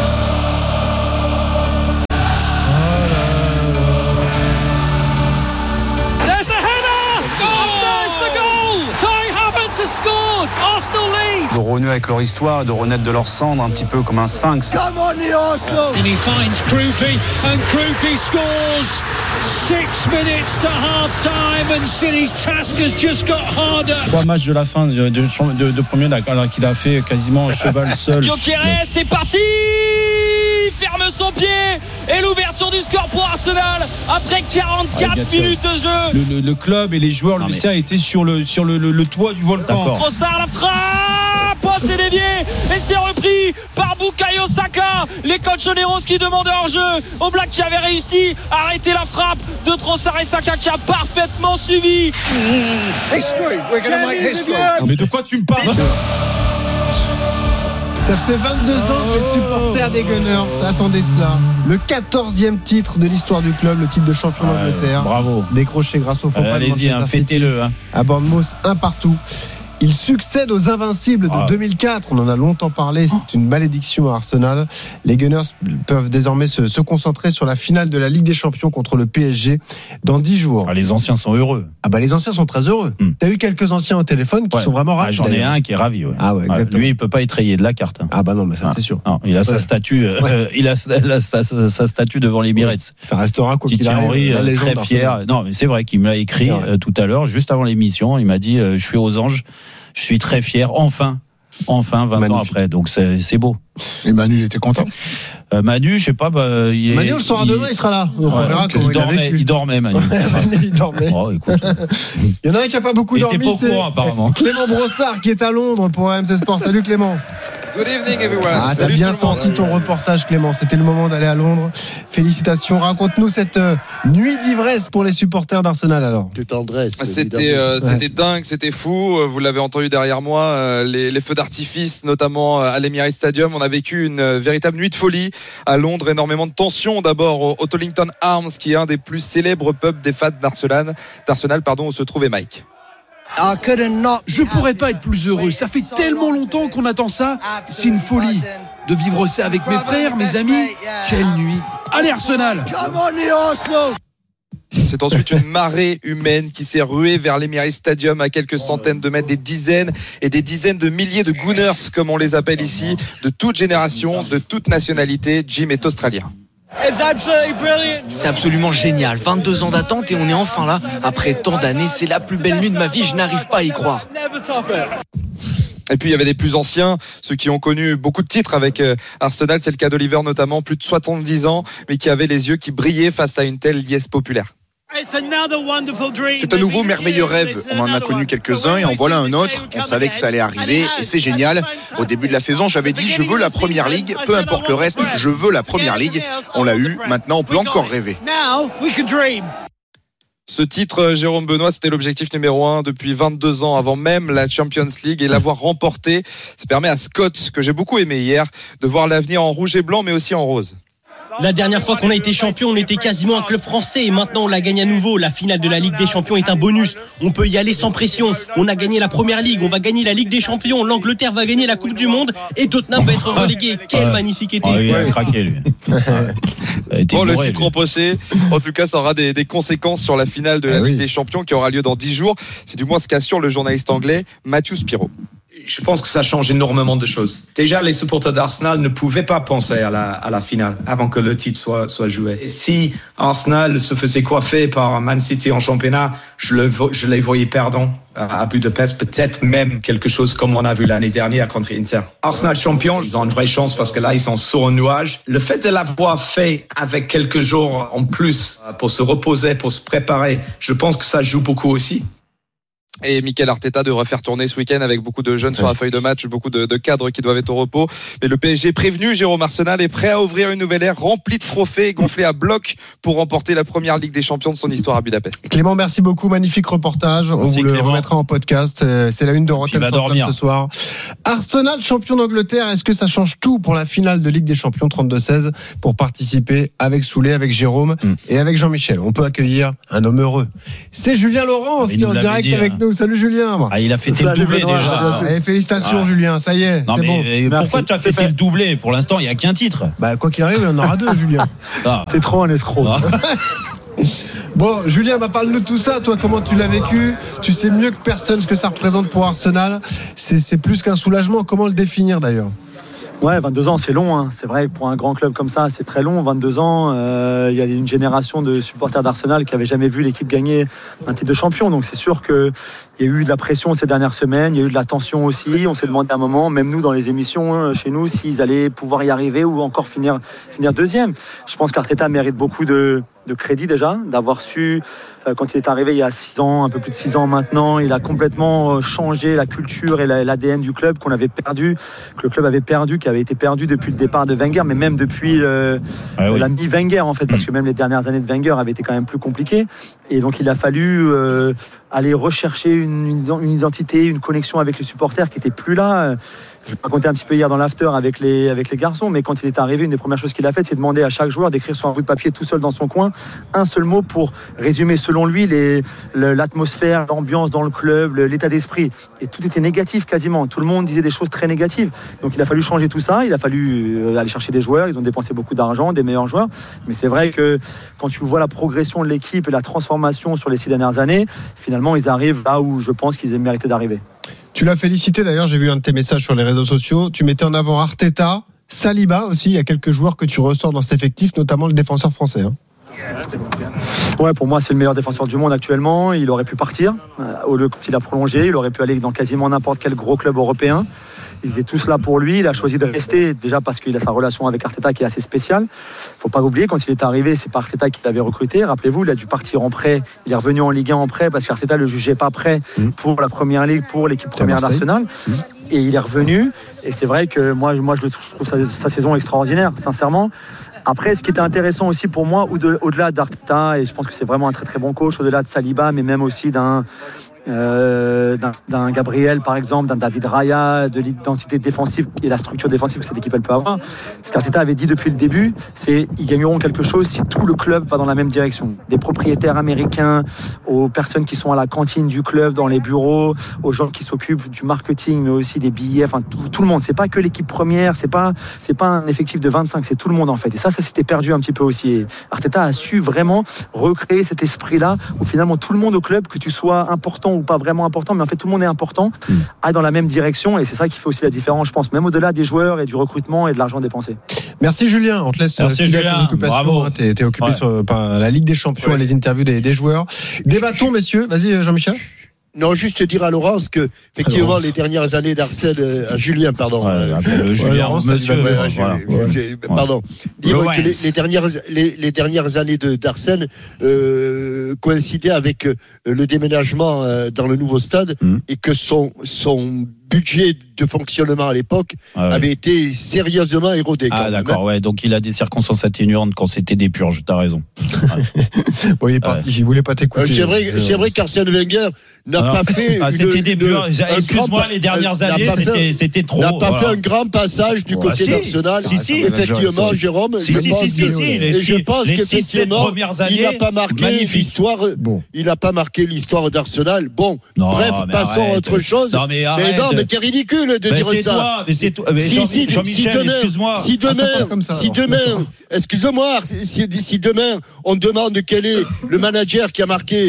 Speaker 9: De renouer avec leur histoire, de renaître de leur cendre, un petit peu comme un sphinx.
Speaker 22: Come on, the Arsenal! And he finds Krupi, and Krupi scores. 6 minutes to half time, and City's task has just got harder.
Speaker 9: 3 matchs de la fin de premier, alors qu'il a fait quasiment cheval seul.
Speaker 5: Gyökeres, c'est parti! Ferme son pied et l'ouverture du score pour Arsenal après 44 minutes de jeu.
Speaker 9: Le club et les joueurs, le vestiaire étaient sur le toit du volcan.
Speaker 5: Trossard la frappe, c'est dévié et c'est repris par Bukayo Saka. Les coachs Oneros qui demandent hors-jeu au Black qui avait réussi à arrêter la frappe de Trossard et Saka qui a parfaitement suivi.
Speaker 9: Mais de quoi tu me parles?
Speaker 19: Ça faisait 22 ans que les supporters des Gunners attendaient cela. Le 14e titre de l'histoire du club, le titre de champion d'Angleterre.
Speaker 6: Bravo.
Speaker 19: Décroché grâce au faux pas de Manchester City.
Speaker 6: Fêtez-le.
Speaker 19: À Bournemouth, 1 partout. Il succède aux Invincibles de 2004. On en a longtemps parlé. C'est une malédiction à Arsenal. Les Gunners peuvent désormais se concentrer sur la finale de la Ligue des Champions contre le PSG dans 10 jours.
Speaker 6: Les anciens sont heureux.
Speaker 19: Les anciens sont très heureux. T'as eu quelques anciens au téléphone qui sont vraiment ravis.
Speaker 6: J'en ai un qui est ravi.
Speaker 19: Exactement.
Speaker 6: Lui, il peut pas être rayé de la carte.
Speaker 19: Non, mais ça c'est sûr.
Speaker 6: Non, il a sa statue. Il a sa statue devant l'Emirates.
Speaker 19: Ça restera quoi qu'il
Speaker 6: arrive. Très fier. Non, mais c'est vrai qu'il me l'a écrit tout à l'heure, juste avant l'émission. Il m'a dit je suis aux anges. Je suis très fier, enfin 20 ans après, donc c'est beau.
Speaker 20: Et Manu, il était content.
Speaker 6: Manu, je sais pas,
Speaker 19: Manu le soir demain, il sera là. Donc on verra comment
Speaker 6: il dormait, Manu.
Speaker 19: Il dormait.
Speaker 6: Écoute.
Speaker 19: Il y en a un qui a pas beaucoup dormi, c'est Clément Brossard qui est à Londres pour RMC Sport. Salut Clément.
Speaker 23: Good evening everyone.
Speaker 19: T'as bien senti ton reportage, Clément. C'était le moment d'aller à Londres. Félicitations. Raconte-nous cette nuit d'ivresse pour les supporters d'Arsenal alors.
Speaker 21: De tendresse.
Speaker 23: C'était dingue, c'était fou. Vous l'avez entendu derrière moi, les feux d'artifice, notamment à l'Emirates Stadium. On a vécu une véritable nuit de folie à Londres. Énormément de tension. D'abord au Tollington Arms, qui est un des plus célèbres pubs des fans d'Arsenal, où se trouvait Mike.
Speaker 24: Je pourrais pas être plus heureux. Ça fait tellement longtemps qu'on attend ça. C'est une folie de vivre ça avec mes frères, mes amis. Quelle nuit. Allez Arsenal!
Speaker 23: C'est ensuite une marée humaine qui s'est ruée vers l'Emirates Stadium à quelques centaines de mètres, des dizaines et des dizaines de milliers de Gunners, comme on les appelle ici, de toute génération, de toute nationalité. Jim est australien.
Speaker 25: C'est absolument génial, 22 ans d'attente et on est enfin là. Après tant d'années, c'est la plus belle nuit de ma vie, je n'arrive pas à y croire.
Speaker 23: Et puis il y avait des plus anciens, ceux qui ont connu beaucoup de titres avec Arsenal, c'est le cas d'Oliver notamment, plus de 70 ans, mais qui avait les yeux qui brillaient face à une telle liesse populaire.
Speaker 26: C'est un nouveau merveilleux rêve. On en a connu quelques-uns et en voilà un autre. On savait que ça allait arriver et c'est génial. Au début de la saison, j'avais dit je veux la Première Ligue, peu importe le reste, je veux la Première Ligue. On l'a eu, maintenant on peut encore rêver.
Speaker 23: Ce titre, Jérôme Benoît, c'était l'objectif numéro 1 depuis 22 ans avant même la Champions League et l'avoir remporté, ça permet à Scott, que j'ai beaucoup aimé hier, de voir l'avenir en rouge et blanc mais aussi en rose.
Speaker 27: La dernière fois qu'on a été champion, on était quasiment un club français et maintenant on la gagne à nouveau. La finale de la Ligue des Champions est un bonus. On peut y aller sans pression. On a gagné la Première Ligue, on va gagner la Ligue des Champions, l'Angleterre va gagner la Coupe du Monde et Tottenham va être relégué. Quel magnifique été.
Speaker 6: Il a craqué lui.
Speaker 23: Le titre empoché, en tout cas ça aura des conséquences sur la finale de la Ligue des Champions qui aura lieu dans 10 jours. C'est du moins ce qu'assure le journaliste anglais Matthew Spiro.
Speaker 28: Je pense que ça change énormément de choses. Déjà, les supporters d'Arsenal ne pouvaient pas penser à la finale avant que le titre soit joué. Et si Arsenal se faisait coiffer par Man City en championnat, je les voyais perdants à Budapest, peut-être même quelque chose comme on a vu l'année dernière contre Inter. Arsenal champion, ils ont une vraie chance parce que là, ils sont sur un nuage. Le fait de l'avoir fait avec quelques jours en plus pour se reposer, pour se préparer, je pense que ça joue beaucoup aussi.
Speaker 23: Et Mikel Arteta devrait faire tourner ce week-end avec beaucoup de jeunes sur la feuille de match, beaucoup de cadres qui doivent être au repos. Mais le PSG est prévenu, Jérôme. Arsenal est prêt à ouvrir une nouvelle ère remplie de trophées, gonflée à bloc pour remporter la première Ligue des Champions de son histoire à Budapest.
Speaker 19: Clément, merci beaucoup, magnifique reportage. On vous le remettra en podcast. C'est la une de Rotten ce soir. Arsenal, champion d'Angleterre, est-ce que ça change tout pour la finale de Ligue des Champions 32-16 pour participer avec Soulé, avec Jérôme et avec Jean-Michel? On peut accueillir un homme heureux. C'est Julien Laurence qui est en direct avec nous. Salut Julien.
Speaker 6: Il a fêté le doublé déjà.
Speaker 19: Félicitations Julien, ça y est.
Speaker 6: Non,
Speaker 19: c'est
Speaker 6: mais
Speaker 19: bon.
Speaker 6: Pourquoi tu as fêté le doublé? Pour l'instant, il n'y a qu'un titre.
Speaker 19: Quoi qu'il arrive, il en aura 2, Julien.
Speaker 7: T'es trop un escroc.
Speaker 19: Bon, Julien, parle-nous de tout ça. Toi, comment tu l'as vécu? Tu sais mieux que personne ce que ça représente pour Arsenal. C'est plus qu'un soulagement. Comment le définir d'ailleurs?
Speaker 7: Ouais, 22 ans, c'est long. Hein. C'est vrai que pour un grand club comme ça, c'est très long. 22 ans, il y a une génération de supporters d'Arsenal qui n'avaient jamais vu l'équipe gagner un titre de champion. Donc c'est sûr qu'il y a eu de la pression ces dernières semaines, il y a eu de la tension aussi. On s'est demandé à un moment, même nous dans les émissions chez nous, s'ils allaient pouvoir y arriver ou encore finir deuxième. Je pense qu'Arteta mérite beaucoup de crédit déjà, d'avoir su, quand il est arrivé il y a 6 ans, un peu plus de 6 ans maintenant, il a complètement changé la culture et l'ADN du club qu'on avait perdu, que le club avait perdu, qui avait été perdu depuis le départ de Wenger, mais même depuis la mi-Wenger en fait, parce que même les dernières années de Wenger avaient été quand même plus compliquées. Et donc il a fallu aller rechercher une identité, une connexion avec les supporters qui n'étaient plus là. Je vais raconter un petit peu hier dans l'after avec les garçons, mais quand il est arrivé, une des premières choses qu'il a faites, c'est demander à chaque joueur d'écrire sur un bout de papier tout seul dans son coin un seul mot pour résumer selon lui l'atmosphère, l'ambiance dans le club, l'état d'esprit. Et tout était négatif quasiment. Tout le monde disait des choses très négatives. Donc il a fallu changer tout ça. Il a fallu aller chercher des joueurs. Ils ont dépensé beaucoup d'argent, des meilleurs joueurs. Mais c'est vrai que quand tu vois la progression de l'équipe et la transformation sur les 6 dernières années, finalement ils arrivent là où je pense qu'ils aient mérité d'arriver.
Speaker 19: Tu l'as félicité d'ailleurs, j'ai vu un de tes messages sur les réseaux sociaux. Tu mettais en avant Arteta, Saliba aussi. Il y a quelques joueurs que tu ressors dans cet effectif, notamment le défenseur français.
Speaker 7: Ouais, pour moi c'est le meilleur défenseur du monde actuellement. Il aurait pu partir au lieu qu'il a prolongé. Il aurait pu aller dans quasiment n'importe quel gros club européen. Ils étaient tous là pour lui. Il a choisi de rester déjà parce qu'il a sa relation avec Arteta qui est assez spéciale. Faut pas oublier, quand il est arrivé, c'est pas Arteta qui l'avait recruté. Rappelez-vous, il a dû partir en prêt. Il est revenu en Ligue 1 en prêt parce qu'Arteta le jugeait pas prêt pour la Première Ligue, pour l'équipe première d'Arsenal. Et il est revenu. Et c'est vrai que moi je trouve sa saison extraordinaire, sincèrement. Après, ce qui était intéressant aussi pour moi, au-delà d'Arteta, et je pense que c'est vraiment un très très bon coach, au-delà de Saliba, mais même aussi d'un Gabriel par exemple, d'un David Raya, de l'identité défensive et la structure défensive que cette équipe elle peut avoir. Ce qu'Arteta avait dit depuis le début, c'est ils gagneront quelque chose si tout le club va dans la même direction. Des propriétaires américains, aux personnes qui sont à la cantine du club, dans les bureaux, aux gens qui s'occupent du marketing, mais aussi des billets, enfin tout le monde. C'est pas que l'équipe première, c'est pas un effectif de 25, c'est tout le monde en fait. Et ça s'était perdu un petit peu aussi. Et Arteta a su vraiment recréer cet esprit-là où finalement tout le monde au club, que tu sois important ou pas vraiment important, mais en fait tout le monde est important, aille dans la même direction, et c'est ça qui fait aussi la différence, je pense, même au-delà des joueurs et du recrutement et de l'argent dépensé.
Speaker 19: Merci Julien, on te laisse filer tes occupations. T'es occupé par la Ligue des Champions et les interviews des joueurs. Débattons messieurs, vas-y Jean-Michel.
Speaker 21: Non, juste dire à Laurence que, effectivement, les dernières années d'Arsène, à Julien, pardon.
Speaker 6: Julien, monsieur.
Speaker 21: Pardon. Dire que les dernières années d'Arsène, coïncidaient avec le déménagement dans le nouveau stade et que son budget de fonctionnement à l'époque avait été sérieusement érodé.
Speaker 6: D'accord, ouais. Donc il a des circonstances atténuantes quand c'était des purges, t'as raison.
Speaker 19: Bon, il est parti, il voulait pas t'écouter.
Speaker 21: C'est vrai qu'Arsène Wenger n'a pas fait.
Speaker 6: C'était des purges. Excuse-moi, les dernières années, c'était trop.
Speaker 21: N'a pas fait un grand passage du côté d'Arsenal. Effectivement, Jérôme. Et je pense qu'effectivement, il n'a pas marqué l'histoire. Il n'a pas marqué l'histoire d'Arsenal. Bon, bref, passons à autre chose.
Speaker 6: Non, mais
Speaker 21: t'es ridicule de dire ça.
Speaker 6: C'est toi. Jean-Michel, excuse-moi.
Speaker 21: Si demain, excuse-moi, si demain on demande quel est le manager qui a marqué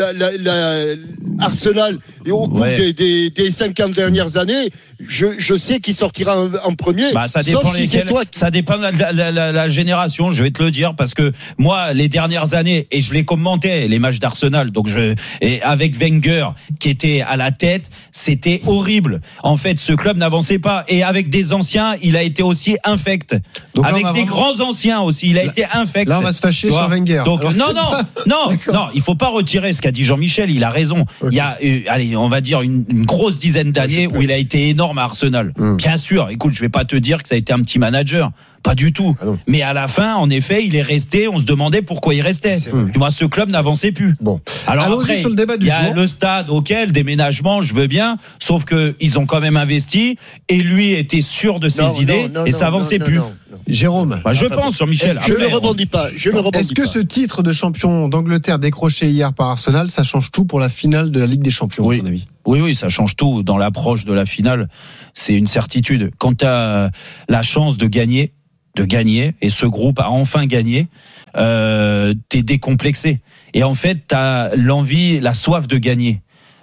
Speaker 21: Arsenal au cours des 50 dernières années, je sais qui sortira en premier.
Speaker 6: Ça dépend ça dépend de la génération, je vais te le dire, parce que moi, les dernières années, et je les commentais, les matchs d'Arsenal, et avec Wenger qui était à la tête, c'était horrible. En fait, ce club n'avançait pas. Et avec des anciens, il a été aussi infect. Donc avec des grands anciens aussi, il a été infect.
Speaker 19: Là, on va se fâcher sur Wenger.
Speaker 6: Donc, non, il faut pas retirer ce qu'a dit Jean-Michel. Il a raison. il y a, allez, on va dire une grosse dizaine d'années où il a été énorme à Arsenal. Bien sûr, écoute, je vais pas te dire que ça a été un petit manager. Pas du tout. Mais à la fin, en effet, il est resté. On se demandait pourquoi il restait. Tu vois, ce club n'avançait plus.
Speaker 19: Bon.
Speaker 6: Alors
Speaker 19: allons-y
Speaker 6: après,
Speaker 19: sur le débat du
Speaker 6: il y a le stade, le déménagement, je veux bien. Sauf que ils ont quand même investi et lui était sûr de ses idées et ça avançait plus.
Speaker 19: Jérôme,
Speaker 6: je pense sur Michel.
Speaker 21: Je ne rebondis pas.
Speaker 19: Est-ce que ce titre de champion d'Angleterre décroché hier par Arsenal, ça change tout pour la finale de la Ligue des Champions, à ton avis ?
Speaker 6: Oui, ça change tout. Dans l'approche de la finale, c'est une certitude. Quand tu as la chance de gagner, et ce groupe a enfin gagné, t'es décomplexé. Et en fait, t'as l'envie, la soif de gagner.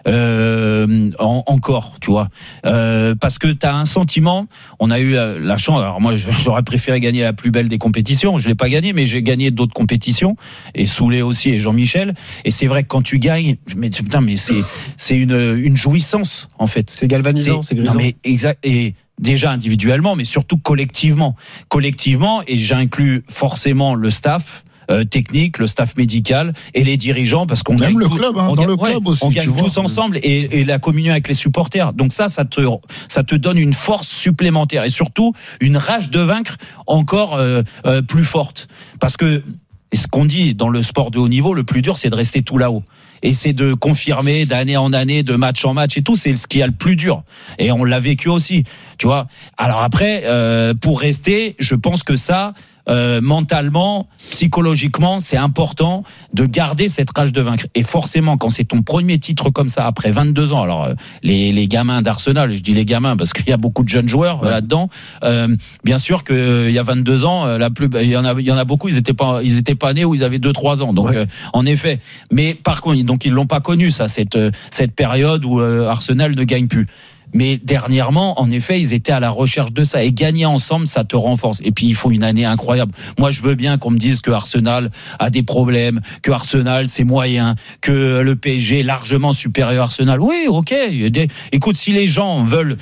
Speaker 6: Encore, tu vois, parce que t'as un sentiment. On a eu la chance. Alors moi, j'aurais préféré gagner la plus belle des compétitions. Je l'ai pas gagné, mais j'ai gagné d'autres compétitions et Soulé aussi et Jean-Michel. Et c'est vrai que quand tu gagnes, mais c'est une jouissance en fait.
Speaker 19: C'est galvanisant, c'est grisant.
Speaker 6: Non mais exact. Et déjà individuellement, mais surtout collectivement, et j'inclus forcément le staff. Technique, le staff médical et les dirigeants, parce qu'on
Speaker 20: gagne
Speaker 6: le
Speaker 20: club, dans le club aussi.
Speaker 6: On gagne tous ensemble et la communion avec les supporters. Donc ça te donne une force supplémentaire et surtout une rage de vaincre encore plus forte. Parce que ce qu'on dit dans le sport de haut niveau, le plus dur, c'est de rester tout là-haut. Et c'est de confirmer d'année en année, de match en match et tout, c'est ce qui est le plus dur. Et on l'a vécu aussi, tu vois. Alors après, pour rester, je pense que ça, mentalement, psychologiquement, c'est important de garder cette rage de vaincre. Et forcément, quand c'est ton premier titre comme ça, après 22 ans, alors les gamins d'Arsenal, je dis les gamins parce qu'il y a beaucoup de jeunes joueurs là-dedans, bien sûr qu'il y a 22 ans, il y en a beaucoup, ils étaient pas nés ou ils avaient 2-3 ans. Donc, en effet. Mais par contre, donc ils l'ont pas connu, ça, cette période où Arsenal ne gagne plus. Mais dernièrement, en effet, ils étaient à la recherche de ça. Et gagner ensemble, ça te renforce. Et puis, il faut une année incroyable. Moi, je veux bien qu'on me dise que Arsenal a des problèmes, que Arsenal, c'est moyen, que le PSG est largement supérieur à Arsenal. Oui, ok. Écoute, si les gens veulent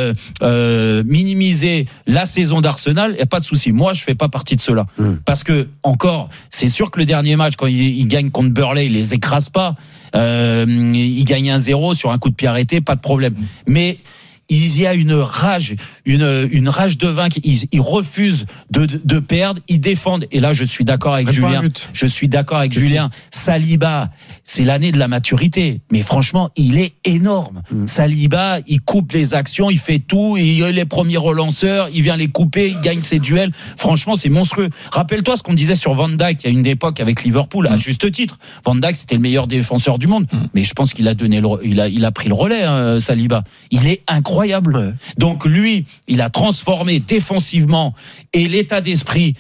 Speaker 6: minimiser la saison d'Arsenal, il n'y a pas de souci. Moi, je fais pas partie de cela. Parce que, encore, c'est sûr que le dernier match, quand ils gagnent contre Burnley, ils les écrasent pas. Il gagne 1-0 sur un coup de pied arrêté, pas de problème. Mais il y a une rage de vaincre. Ils refusent de perdre, ils défendent. Et là, je suis d'accord avec Julien. Saliba, c'est l'année de la maturité. Mais franchement, il est énorme. Saliba, il coupe les actions, il fait tout. Il est les premiers relanceurs, il vient les couper, il gagne ses duels. Franchement, c'est monstrueux. Rappelle-toi ce qu'on disait sur Van Dijk il y a une époque avec Liverpool, à juste titre. Van Dijk, c'était le meilleur défenseur du monde. Mais je pense qu'il a il a pris le relais, Saliba. Il est incroyable. Donc lui, il a transformé défensivement et l'état d'esprit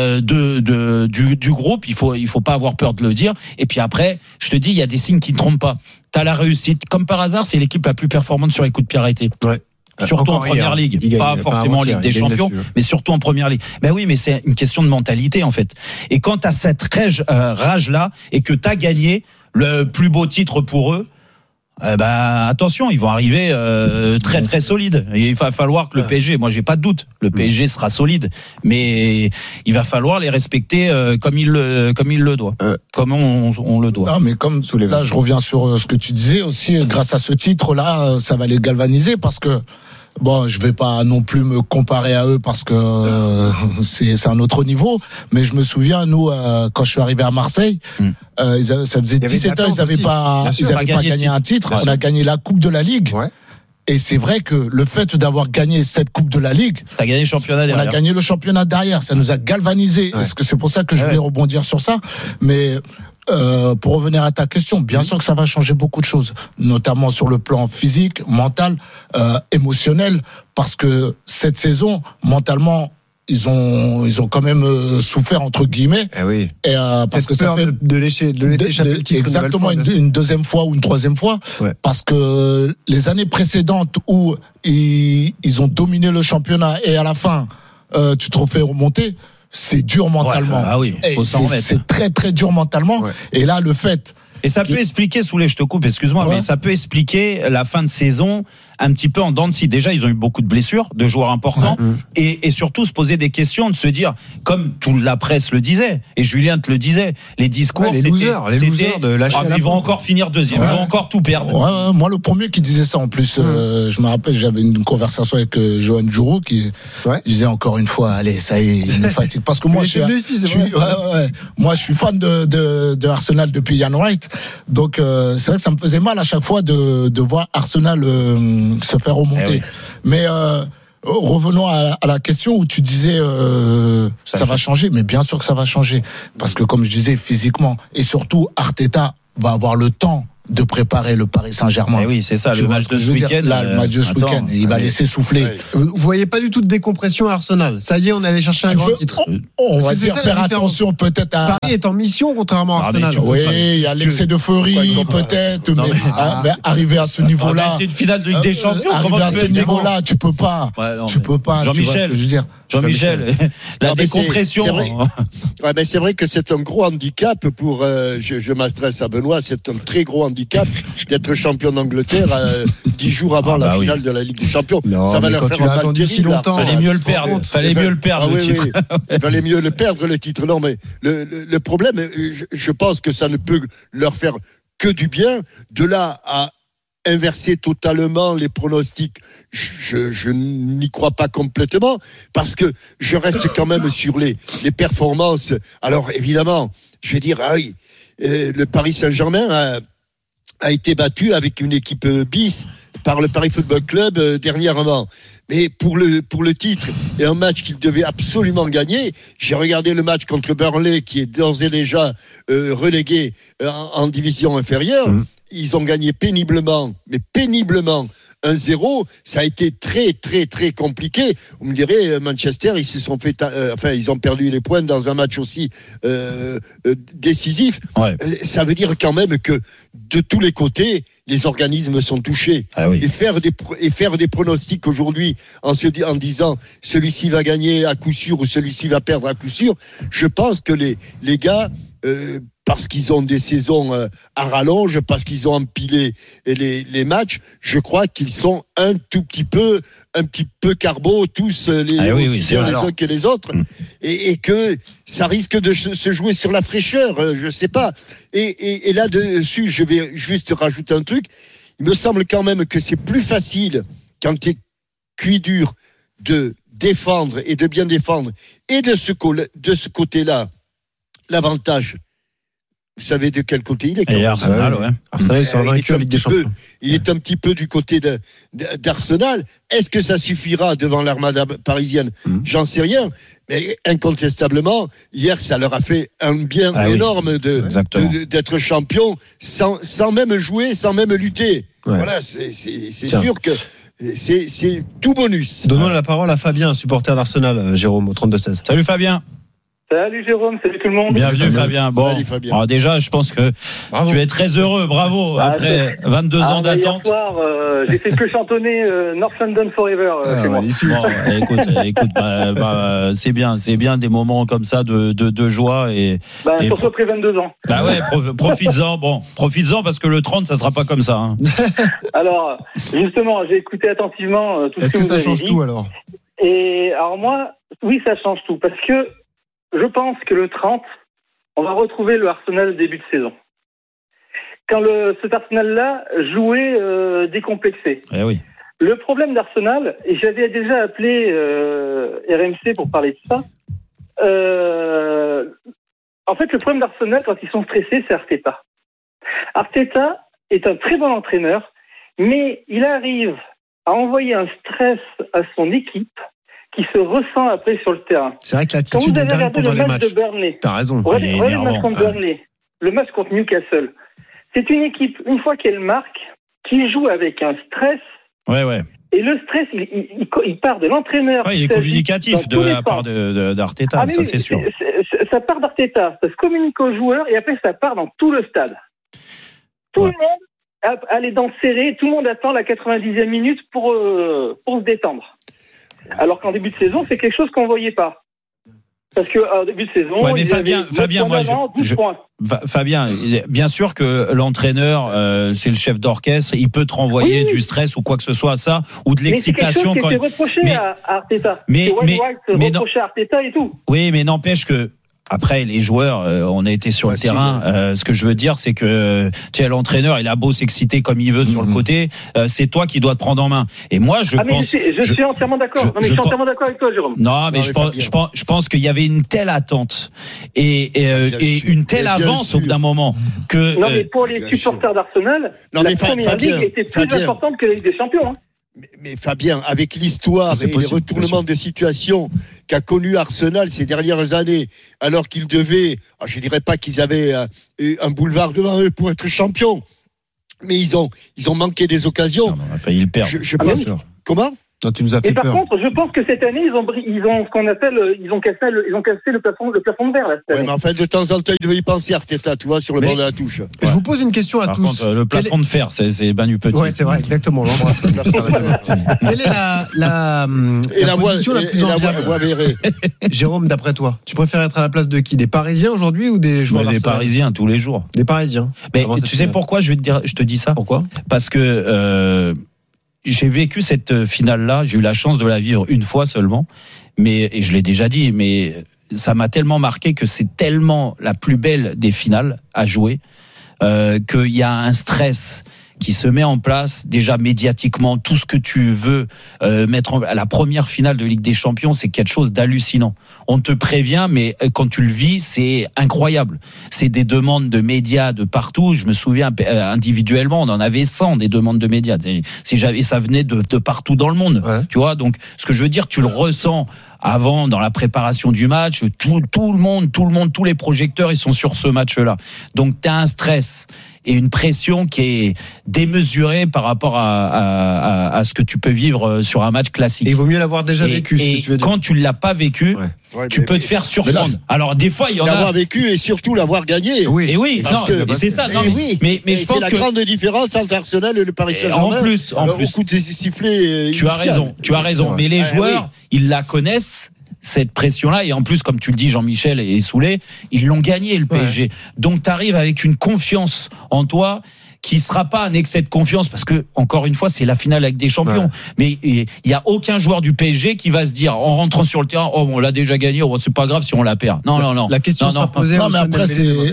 Speaker 6: du groupe. Il faut pas avoir peur de le dire. Et puis après, je te dis, il y a des signes qui ne trompent pas. T'as la réussite. Comme par hasard, c'est l'équipe la plus performante sur les coups de pied arrêtés. Ouais. Surtout en première ligue, pas forcément en Ligue des Champions, mais surtout en première ligue. Ben oui, mais c'est une question de mentalité en fait. Et quand t'as cette rage là et que t'as gagné le plus beau titre pour eux, attention, ils vont arriver très très solides. Et il va falloir que le PSG, moi j'ai pas de doute, le PSG sera solide, mais il va falloir les respecter comme il le doit, comme on le doit.
Speaker 20: Non, mais comme là, je reviens sur ce que tu disais aussi. Grâce à ce titre-là, ça va les galvaniser parce que. Bon, je vais pas non plus me comparer à eux parce que c'est un autre niveau, mais je me souviens, nous, quand je suis arrivé à Marseille, ça faisait 17 ans, ils n'avaient pas gagné un titre. On a gagné la Coupe de la Ligue. Ouais. Et c'est vrai que le fait d'avoir gagné cette Coupe de la Ligue,
Speaker 6: t'as gagné le championnat derrière.
Speaker 20: On a gagné le championnat derrière. Ça nous a galvanisé. Ouais. C'est pour ça que je voulais rebondir sur ça. Mais pour revenir à ta question, bien sûr que ça va changer beaucoup de choses, notamment sur le plan physique, mental, émotionnel, parce que cette saison, mentalement, ils ont quand même souffert entre guillemets.
Speaker 19: Eh oui.
Speaker 20: Et parce que ça fait
Speaker 19: de laisser échapper le titre
Speaker 20: exactement une deuxième fois ou une troisième fois, parce que les années précédentes où ils ont dominé le championnat et à la fin tu te refais remonter. C'est dur mentalement.
Speaker 6: Ah oui, faut s'en remettre.
Speaker 20: C'est très très dur mentalement. Ouais. Et là, le fait
Speaker 6: Et ça peut expliquer, Soulé, je te coupe, excuse-moi, mais ça peut expliquer la fin de saison un petit peu en dents de scie. Déjà, ils ont eu beaucoup de blessures, de joueurs importants, et surtout se poser des questions, de se dire, comme toute la presse le disait, et Julien te le disait, les discours,
Speaker 19: les losers de lâcher
Speaker 6: ils vont encore finir deuxième, ils vont encore tout perdre.
Speaker 20: Moi, le premier qui disait ça, en plus, je me rappelle, j'avais une conversation avec Johan Djourou qui disait encore une fois, allez, ça y est, il me fatigue. Parce que moi, je suis fan de Arsenal depuis Ian Wright. Donc, c'est vrai que ça me faisait mal à chaque fois de voir Arsenal se faire remonter. Mais revenons à la question où tu disais ça va changer, mais bien sûr que ça va changer. Parce que comme je disais, physiquement, et surtout Arteta va avoir le temps de préparer le Paris Saint-Germain.
Speaker 6: Et oui, c'est ça, le match de ce week-end.
Speaker 20: Là, le match de ce week-end, il va laisser souffler.
Speaker 19: Vous voyez pas du tout de décompression à Arsenal. Ça y est, on allait chercher un grand titre.
Speaker 20: On va dire faire attention peut-être à...
Speaker 19: Paris est en mission contrairement à Arsenal.
Speaker 20: Oui, il y a l'excès d'euphorie peut-être, mais arriver à ce niveau-là...
Speaker 6: C'est une finale de Ligue des Champions.
Speaker 20: Arriver à ce niveau-là, tu peux pas. Tu peux pas.
Speaker 6: Jean-Michel, la décompression.
Speaker 21: C'est vrai que c'est un gros handicap pour... Je m'adresse à Benoît, c'est un très gros handicap d'être champion d'Angleterre 10 jours avant la finale de la Ligue des Champions.
Speaker 19: Non, ça va leur faire attendu si longtemps.
Speaker 6: Fallait mieux le perdre. Fallait mieux le perdre, le titre.
Speaker 21: Il fallait mieux le perdre, le titre. Non, mais le problème, je pense que ça ne peut leur faire que du bien. De là à inverser totalement les pronostics, je n'y crois pas complètement, parce que je reste quand même sur les performances. Alors évidemment, je vais dire, le Paris Saint-Germain a été battu avec une équipe bis par le Paris Football Club dernièrement. Mais pour le titre et un match qu'il devait absolument gagner, j'ai regardé le match contre Burnley qui est d'ores et déjà relégué en division inférieure. Ils ont gagné péniblement 1-0. Ça a été très, très, très compliqué. Vous me direz, Manchester, ils se sont fait, ils ont perdu les points dans un match aussi décisif.
Speaker 6: Ouais.
Speaker 21: Ça veut dire quand même que de tous les côtés, les organismes sont touchés. Et faire des pronostics aujourd'hui en disant celui-ci va gagner à coup sûr ou celui-ci va perdre à coup sûr, je pense que les gars, parce qu'ils ont des saisons à rallonge, parce qu'ils ont empilé les matchs, je crois qu'ils sont un petit peu carbo, tous les uns que les autres, et que ça risque de se jouer sur la fraîcheur, je sais pas. Et là-dessus, je vais juste rajouter un truc. Il me semble quand même que c'est plus facile quand tu es cuit dur de défendre et de bien défendre, et de ce côté-là, l'avantage. Vous savez de quel côté il est, quand même.
Speaker 6: Arsenal,
Speaker 19: Arsenal, c'est invaincu en Ligue des Champions.
Speaker 21: Il est un petit peu du côté d'Arsenal. Est-ce que ça suffira devant l'armada parisienne? J'en sais rien. Mais incontestablement, hier, ça leur a fait un bien énorme d'être champion sans même jouer, sans même lutter. Voilà, c'est sûr que c'est tout bonus.
Speaker 19: Donnons la parole à Fabien, supporter d'Arsenal, Jérôme, au 32-16.
Speaker 6: Salut Fabien.
Speaker 3: Salut Jérôme, salut tout le monde.
Speaker 6: Bienvenue Fabien. Bon,
Speaker 21: salut, Fabien.
Speaker 6: Alors déjà, je pense que tu es très heureux. Bravo. Après 22 ans d'attente.
Speaker 3: Hier soir, j'ai fait que chantonner North London Forever chez moi.
Speaker 6: Bon, écoute, c'est bien des moments comme ça de joie et
Speaker 3: surtout après 22 ans.
Speaker 6: Bah ouais, profites-en parce que le 30 ça sera pas comme ça. Hein.
Speaker 3: Alors, justement, j'ai écouté attentivement tout ce que vous avez dit.
Speaker 19: Est-ce que ça change tout alors?
Speaker 3: Et alors moi, oui, ça change tout parce que je pense que le 30, on va retrouver le Arsenal début de saison. Quand cet Arsenal-là jouait décomplexé.
Speaker 6: Eh oui.
Speaker 3: Le problème d'Arsenal, et j'avais déjà appelé RMC pour parler de ça, en fait, le problème d'Arsenal, quand ils sont stressés, c'est Arteta. Arteta est un très bon entraîneur, mais il arrive à envoyer un stress à son équipe qui se ressent après sur le terrain.
Speaker 19: C'est vrai que l'attitude est dingue pendant les matchs. T'as raison.
Speaker 3: Regardez le match contre Burnley, le match contre Newcastle. C'est une équipe, une fois qu'elle marque, qui joue avec un stress.
Speaker 6: Ouais.
Speaker 3: Et le stress, il part de l'entraîneur.
Speaker 6: Il est communicatif de la part d'Arteta, ça c'est sûr.
Speaker 3: Ça part d'Arteta, ça se communique aux joueurs et après ça part dans tout le stade. Tout le monde a les dents serrées, tout le monde attend la 90e minute pour se détendre. Alors qu'en début de saison, c'est quelque chose qu'on ne voyait pas. Parce qu'en début de saison,
Speaker 6: ouais, mais Fabien, moi, Fabien, bien sûr que l'entraîneur, c'est le chef d'orchestre, il peut te renvoyer du stress ou quoi que ce soit à ça, ou de l'excitation.
Speaker 3: Mais c'est quelque chose qui était reproché à Arteta.
Speaker 6: Mais
Speaker 3: reproché à Arteta et tout.
Speaker 6: Oui, mais n'empêche que. Après, les joueurs, on a été sur le terrain. Ce que je veux dire, c'est que tu sais, l'entraîneur, il a beau s'exciter comme il veut sur le côté, c'est toi qui dois te prendre en main. Et moi, je pense.
Speaker 3: Je suis entièrement d'accord. Je suis entièrement d'accord avec toi, Jérôme.
Speaker 6: Non, mais je pense qu'il y avait une telle attente et une telle avance au bout d'un moment que.
Speaker 3: Non, mais pour les supporters d'Arsenal, la première ligue était plus importante que la Ligue des Champions.
Speaker 21: Mais Fabien, avec l'histoire et les retournements de situation qu'a connu Arsenal ces dernières années, alors qu'ils devaient, je dirais pas qu'ils avaient un boulevard devant eux pour être champions, mais ils ont manqué des occasions.
Speaker 6: On a failli le perdre.
Speaker 21: Je pense. Comment?
Speaker 19: Non, tu nous as fait
Speaker 3: peur. Par contre, je pense que cette année, ils ont ce qu'on appelle, ils ont cassé le plafond de verre, là, cette année.
Speaker 21: Mais en fait, de temps en temps, il devait y penser, Arteta, tu vois, sur le bord de la touche.
Speaker 19: Je vous pose une question à
Speaker 6: Par
Speaker 19: tous.
Speaker 6: Contre, le plafond de fer, c'est Banu Petit.
Speaker 19: Ouais, c'est vrai, exactement. L'embrasse. Quelle est la position la plus enviable, Jérôme, d'après toi? Tu préfères être à la place de qui? Des Parisiens aujourd'hui ou des joueurs
Speaker 6: d'Arsenal? Des Parisiens, tous les jours.
Speaker 19: Des Parisiens.
Speaker 6: Mais tu sais pourquoi je te dis ça?
Speaker 19: Pourquoi?
Speaker 6: Parce que j'ai vécu cette finale-là, j'ai eu la chance de la vivre une fois seulement, et je l'ai déjà dit, mais ça m'a tellement marqué que c'est tellement la plus belle des finales à jouer, qu'il y a un stress qui se met en place déjà médiatiquement, tout ce que tu veux mettre à la première finale de Ligue des Champions, c'est quelque chose d'hallucinant. On te prévient, mais quand tu le vis, c'est incroyable. C'est des demandes de médias de partout. Je me souviens individuellement, on en avait 100 des demandes de médias. Et ça venait de partout dans le monde. Ouais. Tu vois, donc ce que je veux dire, tu le ressens avant, dans la préparation du match, tout le monde, tous les projecteurs, ils sont sur ce match-là. Donc, tu as un stress et une pression qui est démesurée par rapport à ce que tu peux vivre sur un match classique. Et
Speaker 19: il vaut mieux l'avoir déjà vécu.
Speaker 6: Et quand tu ne l'as pas vécu, tu peux te faire surprendre. Alors, des fois, il y en a.
Speaker 21: L'avoir vécu et surtout l'avoir gagné.
Speaker 6: Oui, et oui, c'est ça. Non, mais je pense
Speaker 21: que c'est la grande différence entre Arsenal et le Paris Saint-Germain.
Speaker 6: En plus.
Speaker 21: Au coup de sifflets.
Speaker 6: Tu as raison. Mais les joueurs, ils la connaissent, cette pression-là, et en plus, comme tu le dis, Jean-Michel et Soulé, ils l'ont gagné, le PSG. Ouais. Donc, tu arrives avec une confiance en toi qui sera pas un excès de confiance, parce que, encore une fois, c'est la finale avec des champions. Ouais. Mais il y a aucun joueur du PSG qui va se dire, en rentrant sur le terrain, oh, on l'a déjà gagné, c'est pas grave si on la perd. Non.
Speaker 19: La question sera posée.
Speaker 20: Non, mais après,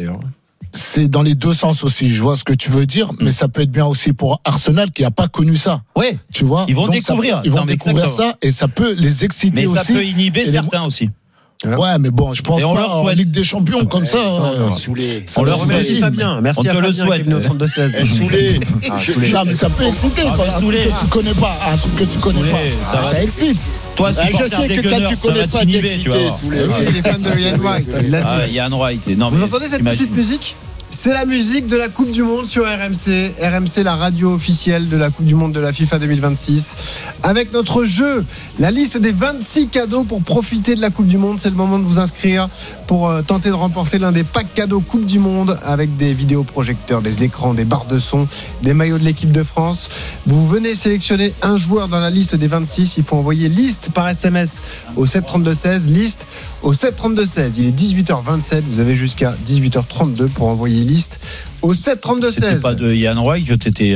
Speaker 20: c'est dans les deux sens aussi. Je vois ce que tu veux dire, mais ça peut être bien aussi pour Arsenal qui n'a pas connu ça.
Speaker 6: Ouais.
Speaker 20: Tu vois.
Speaker 6: Ils vont découvrir.
Speaker 20: Ils vont découvrir ça et ça peut les exciter aussi.
Speaker 6: Mais ça peut inhiber certains aussi.
Speaker 20: Ouais, mais bon, je pense pas en Ligue des Champions comme ça.
Speaker 19: On leur remercie Fabien. Merci à Fabien qui est venu au 32-16.
Speaker 21: Soulé.
Speaker 20: Mais ça peut exciter. Un truc que tu connais pas. Un truc que tu connais pas. Ça excite.
Speaker 21: Toi, je sais que quand tu connais pas, t'es excité.
Speaker 19: Il est fan de Ian Wright.
Speaker 6: Ian Wright.
Speaker 19: Vous entendez cette petite musique ? C'est la musique de la Coupe du Monde sur RMC. RMC, la radio officielle de la Coupe du Monde de la FIFA 2026. Avec notre jeu, la liste des 26 cadeaux pour profiter de la Coupe du Monde. C'est le moment de vous inscrire pour tenter de remporter l'un des packs cadeaux Coupe du Monde avec des vidéoprojecteurs, des écrans, des barres de son, des maillots de l'équipe de France. Vous venez sélectionner un joueur dans la liste des 26. Il faut envoyer liste par SMS au 732-16. Liste au 732-16. Il est 18h27. Vous avez jusqu'à 18h32 pour envoyer liste au 732-16.
Speaker 6: C'était pas de Ian Wright que t'étais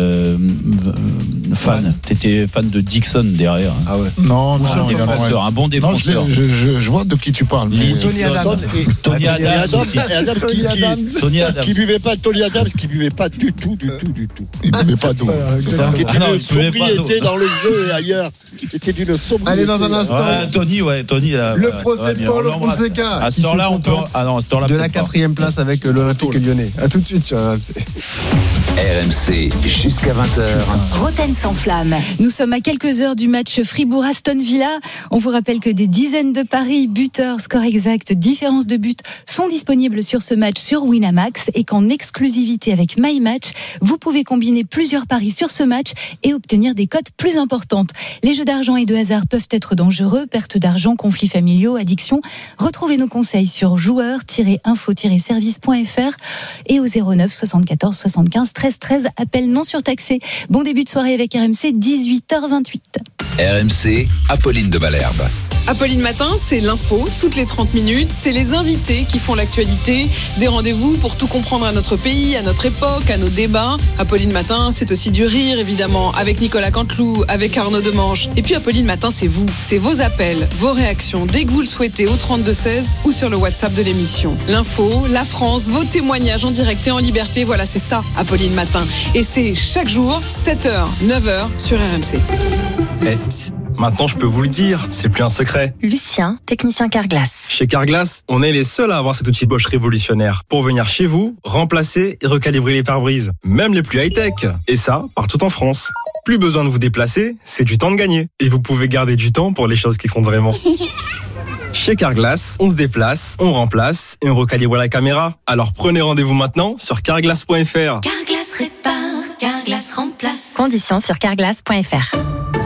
Speaker 6: fan. T'étais fan de Dixon derrière.
Speaker 20: Ah ouais. Non,
Speaker 6: un bon défenseur.
Speaker 20: Je vois de qui tu parles.
Speaker 21: Tony Adams. Tony Adams. Qui buvait pas Tony Adams, qui buvait pas du tout.
Speaker 20: Il buvait pas d'eau.
Speaker 21: C'est ça. Qui était d'une sobriété dans le jeu et ailleurs. Était d'une sobriété.
Speaker 19: Allez, dans un instant.
Speaker 6: Tony.
Speaker 19: Le procès de Paulo Fonseca.
Speaker 6: À ce temps-là, on peut.
Speaker 19: De la 4e place avec l'Olympique Lyonnais. À tout de suite sur RMC.
Speaker 8: RMC jusqu'à 20h.
Speaker 12: Roten sans flamme.
Speaker 4: Nous sommes à quelques heures du match Fribourg-Aston Villa. On vous rappelle que des dizaines de paris, buteurs, score exact, différence de but sont disponibles sur ce match sur Winamax et qu'en exclusivité avec MyMatch, vous pouvez combiner plusieurs paris sur ce match et obtenir des cotes plus importantes. Les jeux d'argent et de hasard peuvent être dangereux, perte d'argent, conflits familiaux, addiction. Retrouvez nos conseils sur joueurs-info-service.fr et au 09 74 75 13 13. Appel non surtaxé. Bon début de soirée avec RMC, 18h28.
Speaker 8: RMC, Apolline de Malherbe.
Speaker 1: Apolline Matin, c'est l'info, toutes les 30 minutes. C'est les invités qui font l'actualité. Des rendez-vous pour tout comprendre à notre pays, à notre époque, à nos débats. Apolline Matin, c'est aussi du rire, évidemment, avec Nicolas Canteloup, avec Arnaud Demange. Et puis Apolline Matin, c'est vous. C'est vos appels, vos réactions, dès que vous le souhaitez, au 32-16 ou sur le WhatsApp de l'émission. L'info, la France, vos témoignages en direct et en liberté. Voilà, c'est ça, Apolline Matin. Et c'est chaque jour, 7h, 9h sur RMC.
Speaker 10: Maintenant, je peux vous le dire, c'est plus un secret.
Speaker 11: Lucien, technicien Carglass.
Speaker 10: Chez Carglass, on est les seuls à avoir cet outil Bosch révolutionnaire pour venir chez vous, remplacer et recalibrer les pare-brises, même les plus high-tech. Et ça, partout en France. Plus besoin de vous déplacer, c'est du temps de gagner. Et vous pouvez garder du temps pour les choses qui comptent vraiment. Chez Carglass, on se déplace, on remplace et on recalibre la caméra. Alors prenez rendez-vous maintenant sur carglass.fr.
Speaker 11: Carglass répare, Carglass remplace. Conditions sur carglass.fr.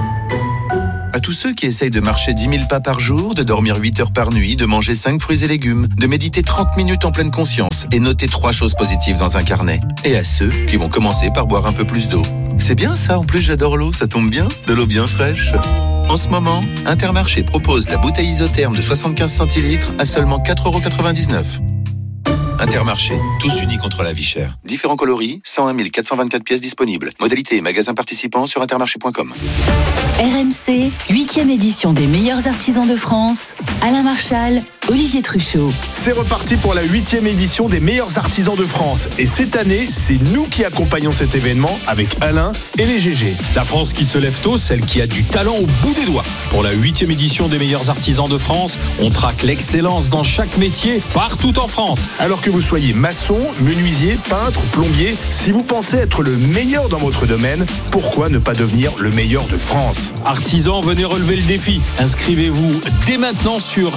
Speaker 13: À tous ceux qui essayent de marcher 10 000 pas par jour, de dormir 8 heures par nuit, de manger 5 fruits et légumes, de méditer 30 minutes en pleine conscience et noter 3 choses positives dans un carnet. Et à ceux qui vont commencer par boire un peu plus d'eau. C'est bien ça, en plus j'adore l'eau, ça tombe bien, de l'eau bien fraîche. En ce moment, Intermarché propose la bouteille isotherme de 75 centilitres à seulement 4,99 €. Intermarché, tous unis contre la vie chère. Différents coloris, 101 424 pièces disponibles. Modalité et magasins participants sur intermarché.com.
Speaker 4: RMC, 8e édition des meilleurs artisans de France. Alain Marchal, Olivier Truchot.
Speaker 14: C'est reparti pour la 8e édition des meilleurs artisans de France. Et cette année, c'est nous qui accompagnons cet événement avec Alain et les GG.
Speaker 15: La France qui se lève tôt, celle qui a du talent au bout des doigts. Pour la 8e édition des meilleurs artisans de France, on traque l'excellence dans chaque métier, partout en France.
Speaker 14: Alors que vous soyez maçon, menuisier, peintre, plombier, si vous pensez être le meilleur dans votre domaine, pourquoi ne pas devenir le meilleur de France ?
Speaker 15: Artisans, venez relever le défi. Inscrivez-vous dès maintenant sur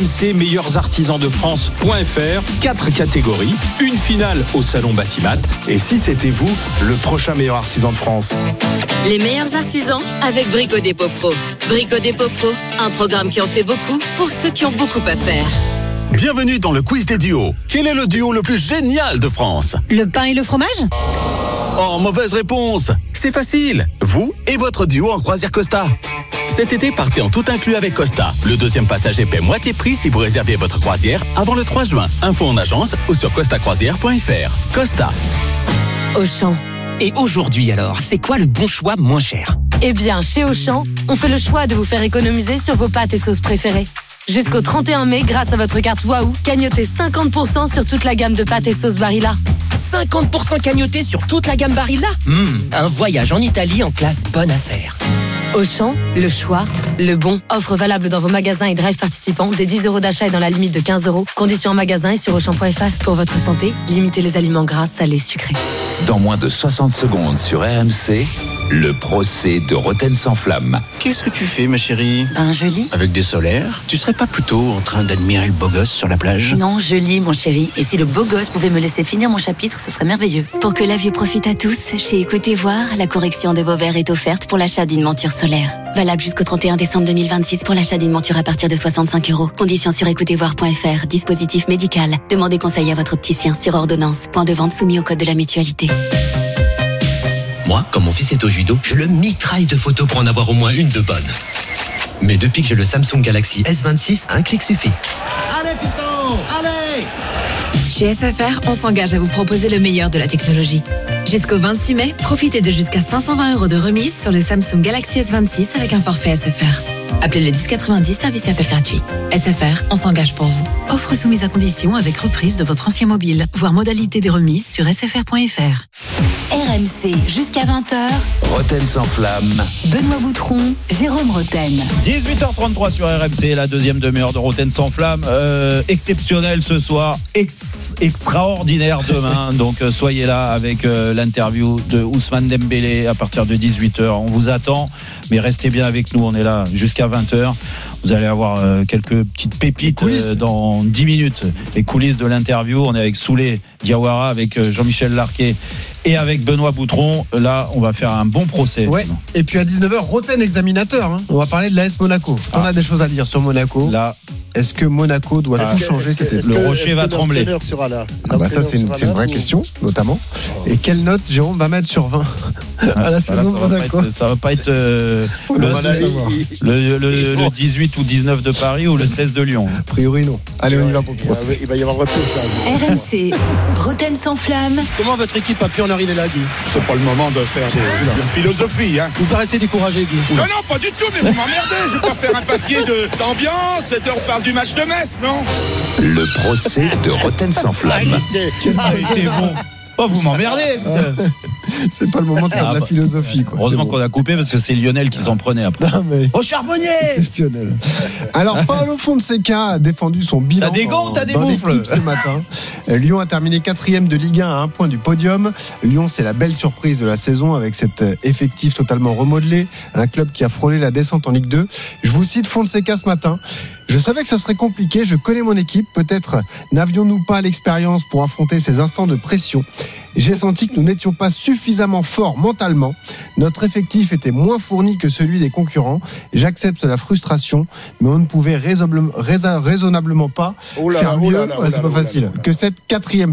Speaker 15: rmcmeilleursartisansdefrance.fr. 4 catégories, une finale au salon Batimat.
Speaker 14: Et si c'était vous, le prochain meilleur artisan de France ?
Speaker 16: Les meilleurs artisans avec Brico Dépôt Pro. Brico Dépôt Pro, un programme qui en fait beaucoup pour ceux qui ont beaucoup à faire.
Speaker 17: Bienvenue dans le quiz des duos. Quel est le duo le plus génial de France ?
Speaker 11: Le pain et le fromage ?
Speaker 17: Oh, mauvaise réponse. C'est facile. Vous et votre duo en croisière Costa. Cet été, partez en tout inclus avec Costa. Le deuxième passager paie moitié prix si vous réservez votre croisière avant le 3 juin. Info en agence ou sur costacroisière.fr. Costa.
Speaker 16: Auchan.
Speaker 29: Et aujourd'hui alors, c'est quoi le bon choix moins cher ?
Speaker 16: Eh bien, chez Auchan, on fait le choix de vous faire économiser sur vos pâtes et sauces préférées. Jusqu'au 31 mai, grâce à votre carte Waouh, cagnotez 50% sur toute la gamme de pâtes et sauces Barilla.
Speaker 29: 50% cagnoté sur toute la gamme Barilla ? Un voyage en Italie en classe bonne affaire.
Speaker 16: Auchan, le choix, le bon. Offre valable dans vos magasins et drive participants. Des 10 € d'achat et dans la limite de 15 €. Conditions en magasin et sur Auchan.fr. Pour votre santé, limitez les aliments gras, salés, sucrés.
Speaker 8: Dans moins de 60 secondes sur RMC, le procès de Roten sans flamme.
Speaker 30: Qu'est-ce que tu fais, ma chérie ?
Speaker 11: Je lis.
Speaker 30: Avec des solaires ? Tu serais pas plutôt en train d'admirer le beau gosse sur la plage ?
Speaker 11: Non, je lis, mon chéri. Et si le beau gosse pouvait me laisser finir mon chapitre, ce serait merveilleux.
Speaker 12: Pour que la vue profite à tous, chez Écoutez Voir, la correction de vos verres est offerte pour l'achat d'une monture solaire. Valable jusqu'au 31 décembre 2026 pour l'achat d'une monture à partir de 65 €. Conditions sur écoutezvoir.fr. Dispositif médical. Demandez conseil à votre opticien sur ordonnance. Point de vente soumis au code de la mutualité.
Speaker 29: Moi, comme mon fils est au judo, je le mitraille de photos pour en avoir au moins une de bonne. Mais depuis que j'ai le Samsung Galaxy S26, un clic suffit.
Speaker 31: Allez, fiston, allez!
Speaker 16: Chez SFR, on s'engage à vous proposer le meilleur de la technologie. Jusqu'au 26 mai, profitez de jusqu'à 520 € de remise sur le Samsung Galaxy S26 avec un forfait SFR. Appelez le 1090, service et appel gratuit. SFR, on s'engage pour vous.
Speaker 11: Offre soumise à condition avec reprise de votre ancien mobile. Voir modalité des remises sur sfr.fr.
Speaker 12: RMC, jusqu'à 20h.
Speaker 8: Roten sans flamme.
Speaker 12: Benoît Boutron, Jérôme Roten.
Speaker 6: 18h33 sur RMC, la deuxième demi-heure de Roten sans flamme. Exceptionnel ce soir, extraordinaire demain. Donc soyez là avec l'interview de Ousmane Dembélé à partir de 18h. On vous attend, mais restez bien avec nous. On est là jusqu'à 20h. Vous allez avoir quelques petites pépites dans 10 minutes. Les coulisses de l'interview. On est avec Souley Diawara, avec Jean-Michel Larquet et avec Benoît Boutron. Là, on va faire un bon procès.
Speaker 19: Ouais. Et puis à 19h, Roten examinateur. Hein. On va parler de l'AS Monaco. On a des choses à dire sur Monaco.
Speaker 6: Là,
Speaker 19: est-ce que Monaco doit tout changer cet été ?
Speaker 6: Le rocher va trembler.
Speaker 21: Sera là.
Speaker 19: Ça, c'est une vraie question, notamment. Et quelle note Jérôme va mettre sur 20 ? À la saison de Monaco.
Speaker 6: Ça va pas être le 18 ou 19 de Paris ou le 16 de Lyon.
Speaker 19: A priori, non. Allez, on y va pour le procès.
Speaker 21: Il va y avoir retour.
Speaker 4: RMC, Roten sans flamme.
Speaker 31: Comment votre équipe a pu en arriver là, Guy?
Speaker 14: C'est pas le moment de faire de philosophie. Hein.
Speaker 31: Vous paraissez découragé, Guy.
Speaker 14: Non, pas du tout, mais vous m'emmerdez. Je vais pas faire un papier d'ambiance. On parle du match de Metz, non?
Speaker 8: Le procès de Roten sans flamme.
Speaker 6: C'était bon. Oh, vous m'emmerdez.
Speaker 19: C'est pas le moment de faire de la philosophie. Quoi.
Speaker 6: Heureusement qu'on a coupé parce que c'est Lionel qui s'en prenait après.
Speaker 19: Non, mais...
Speaker 6: Au charbonnier.
Speaker 19: Exceptionnel. Alors, Paolo Fonseca a défendu son bilan.
Speaker 6: T'as des gants, t'as des
Speaker 19: dans
Speaker 6: moufles
Speaker 19: l'équipe ce matin. Lyon a terminé 4e de Ligue 1 à 1 point du podium. Lyon, c'est la belle surprise de la saison avec cet effectif totalement remodelé. Un club qui a frôlé la descente en Ligue 2. Je vous cite Fonseca ce matin. Je savais que ce serait compliqué, je connais mon équipe, peut-être n'avions-nous pas l'expérience pour affronter ces instants de pression. J'ai senti que nous n'étions pas suffisamment forts mentalement, notre effectif était moins fourni que celui des concurrents, j'accepte la frustration, mais on ne pouvait raisonnablement pas faire mieux, c'est pas facile, que cette 4e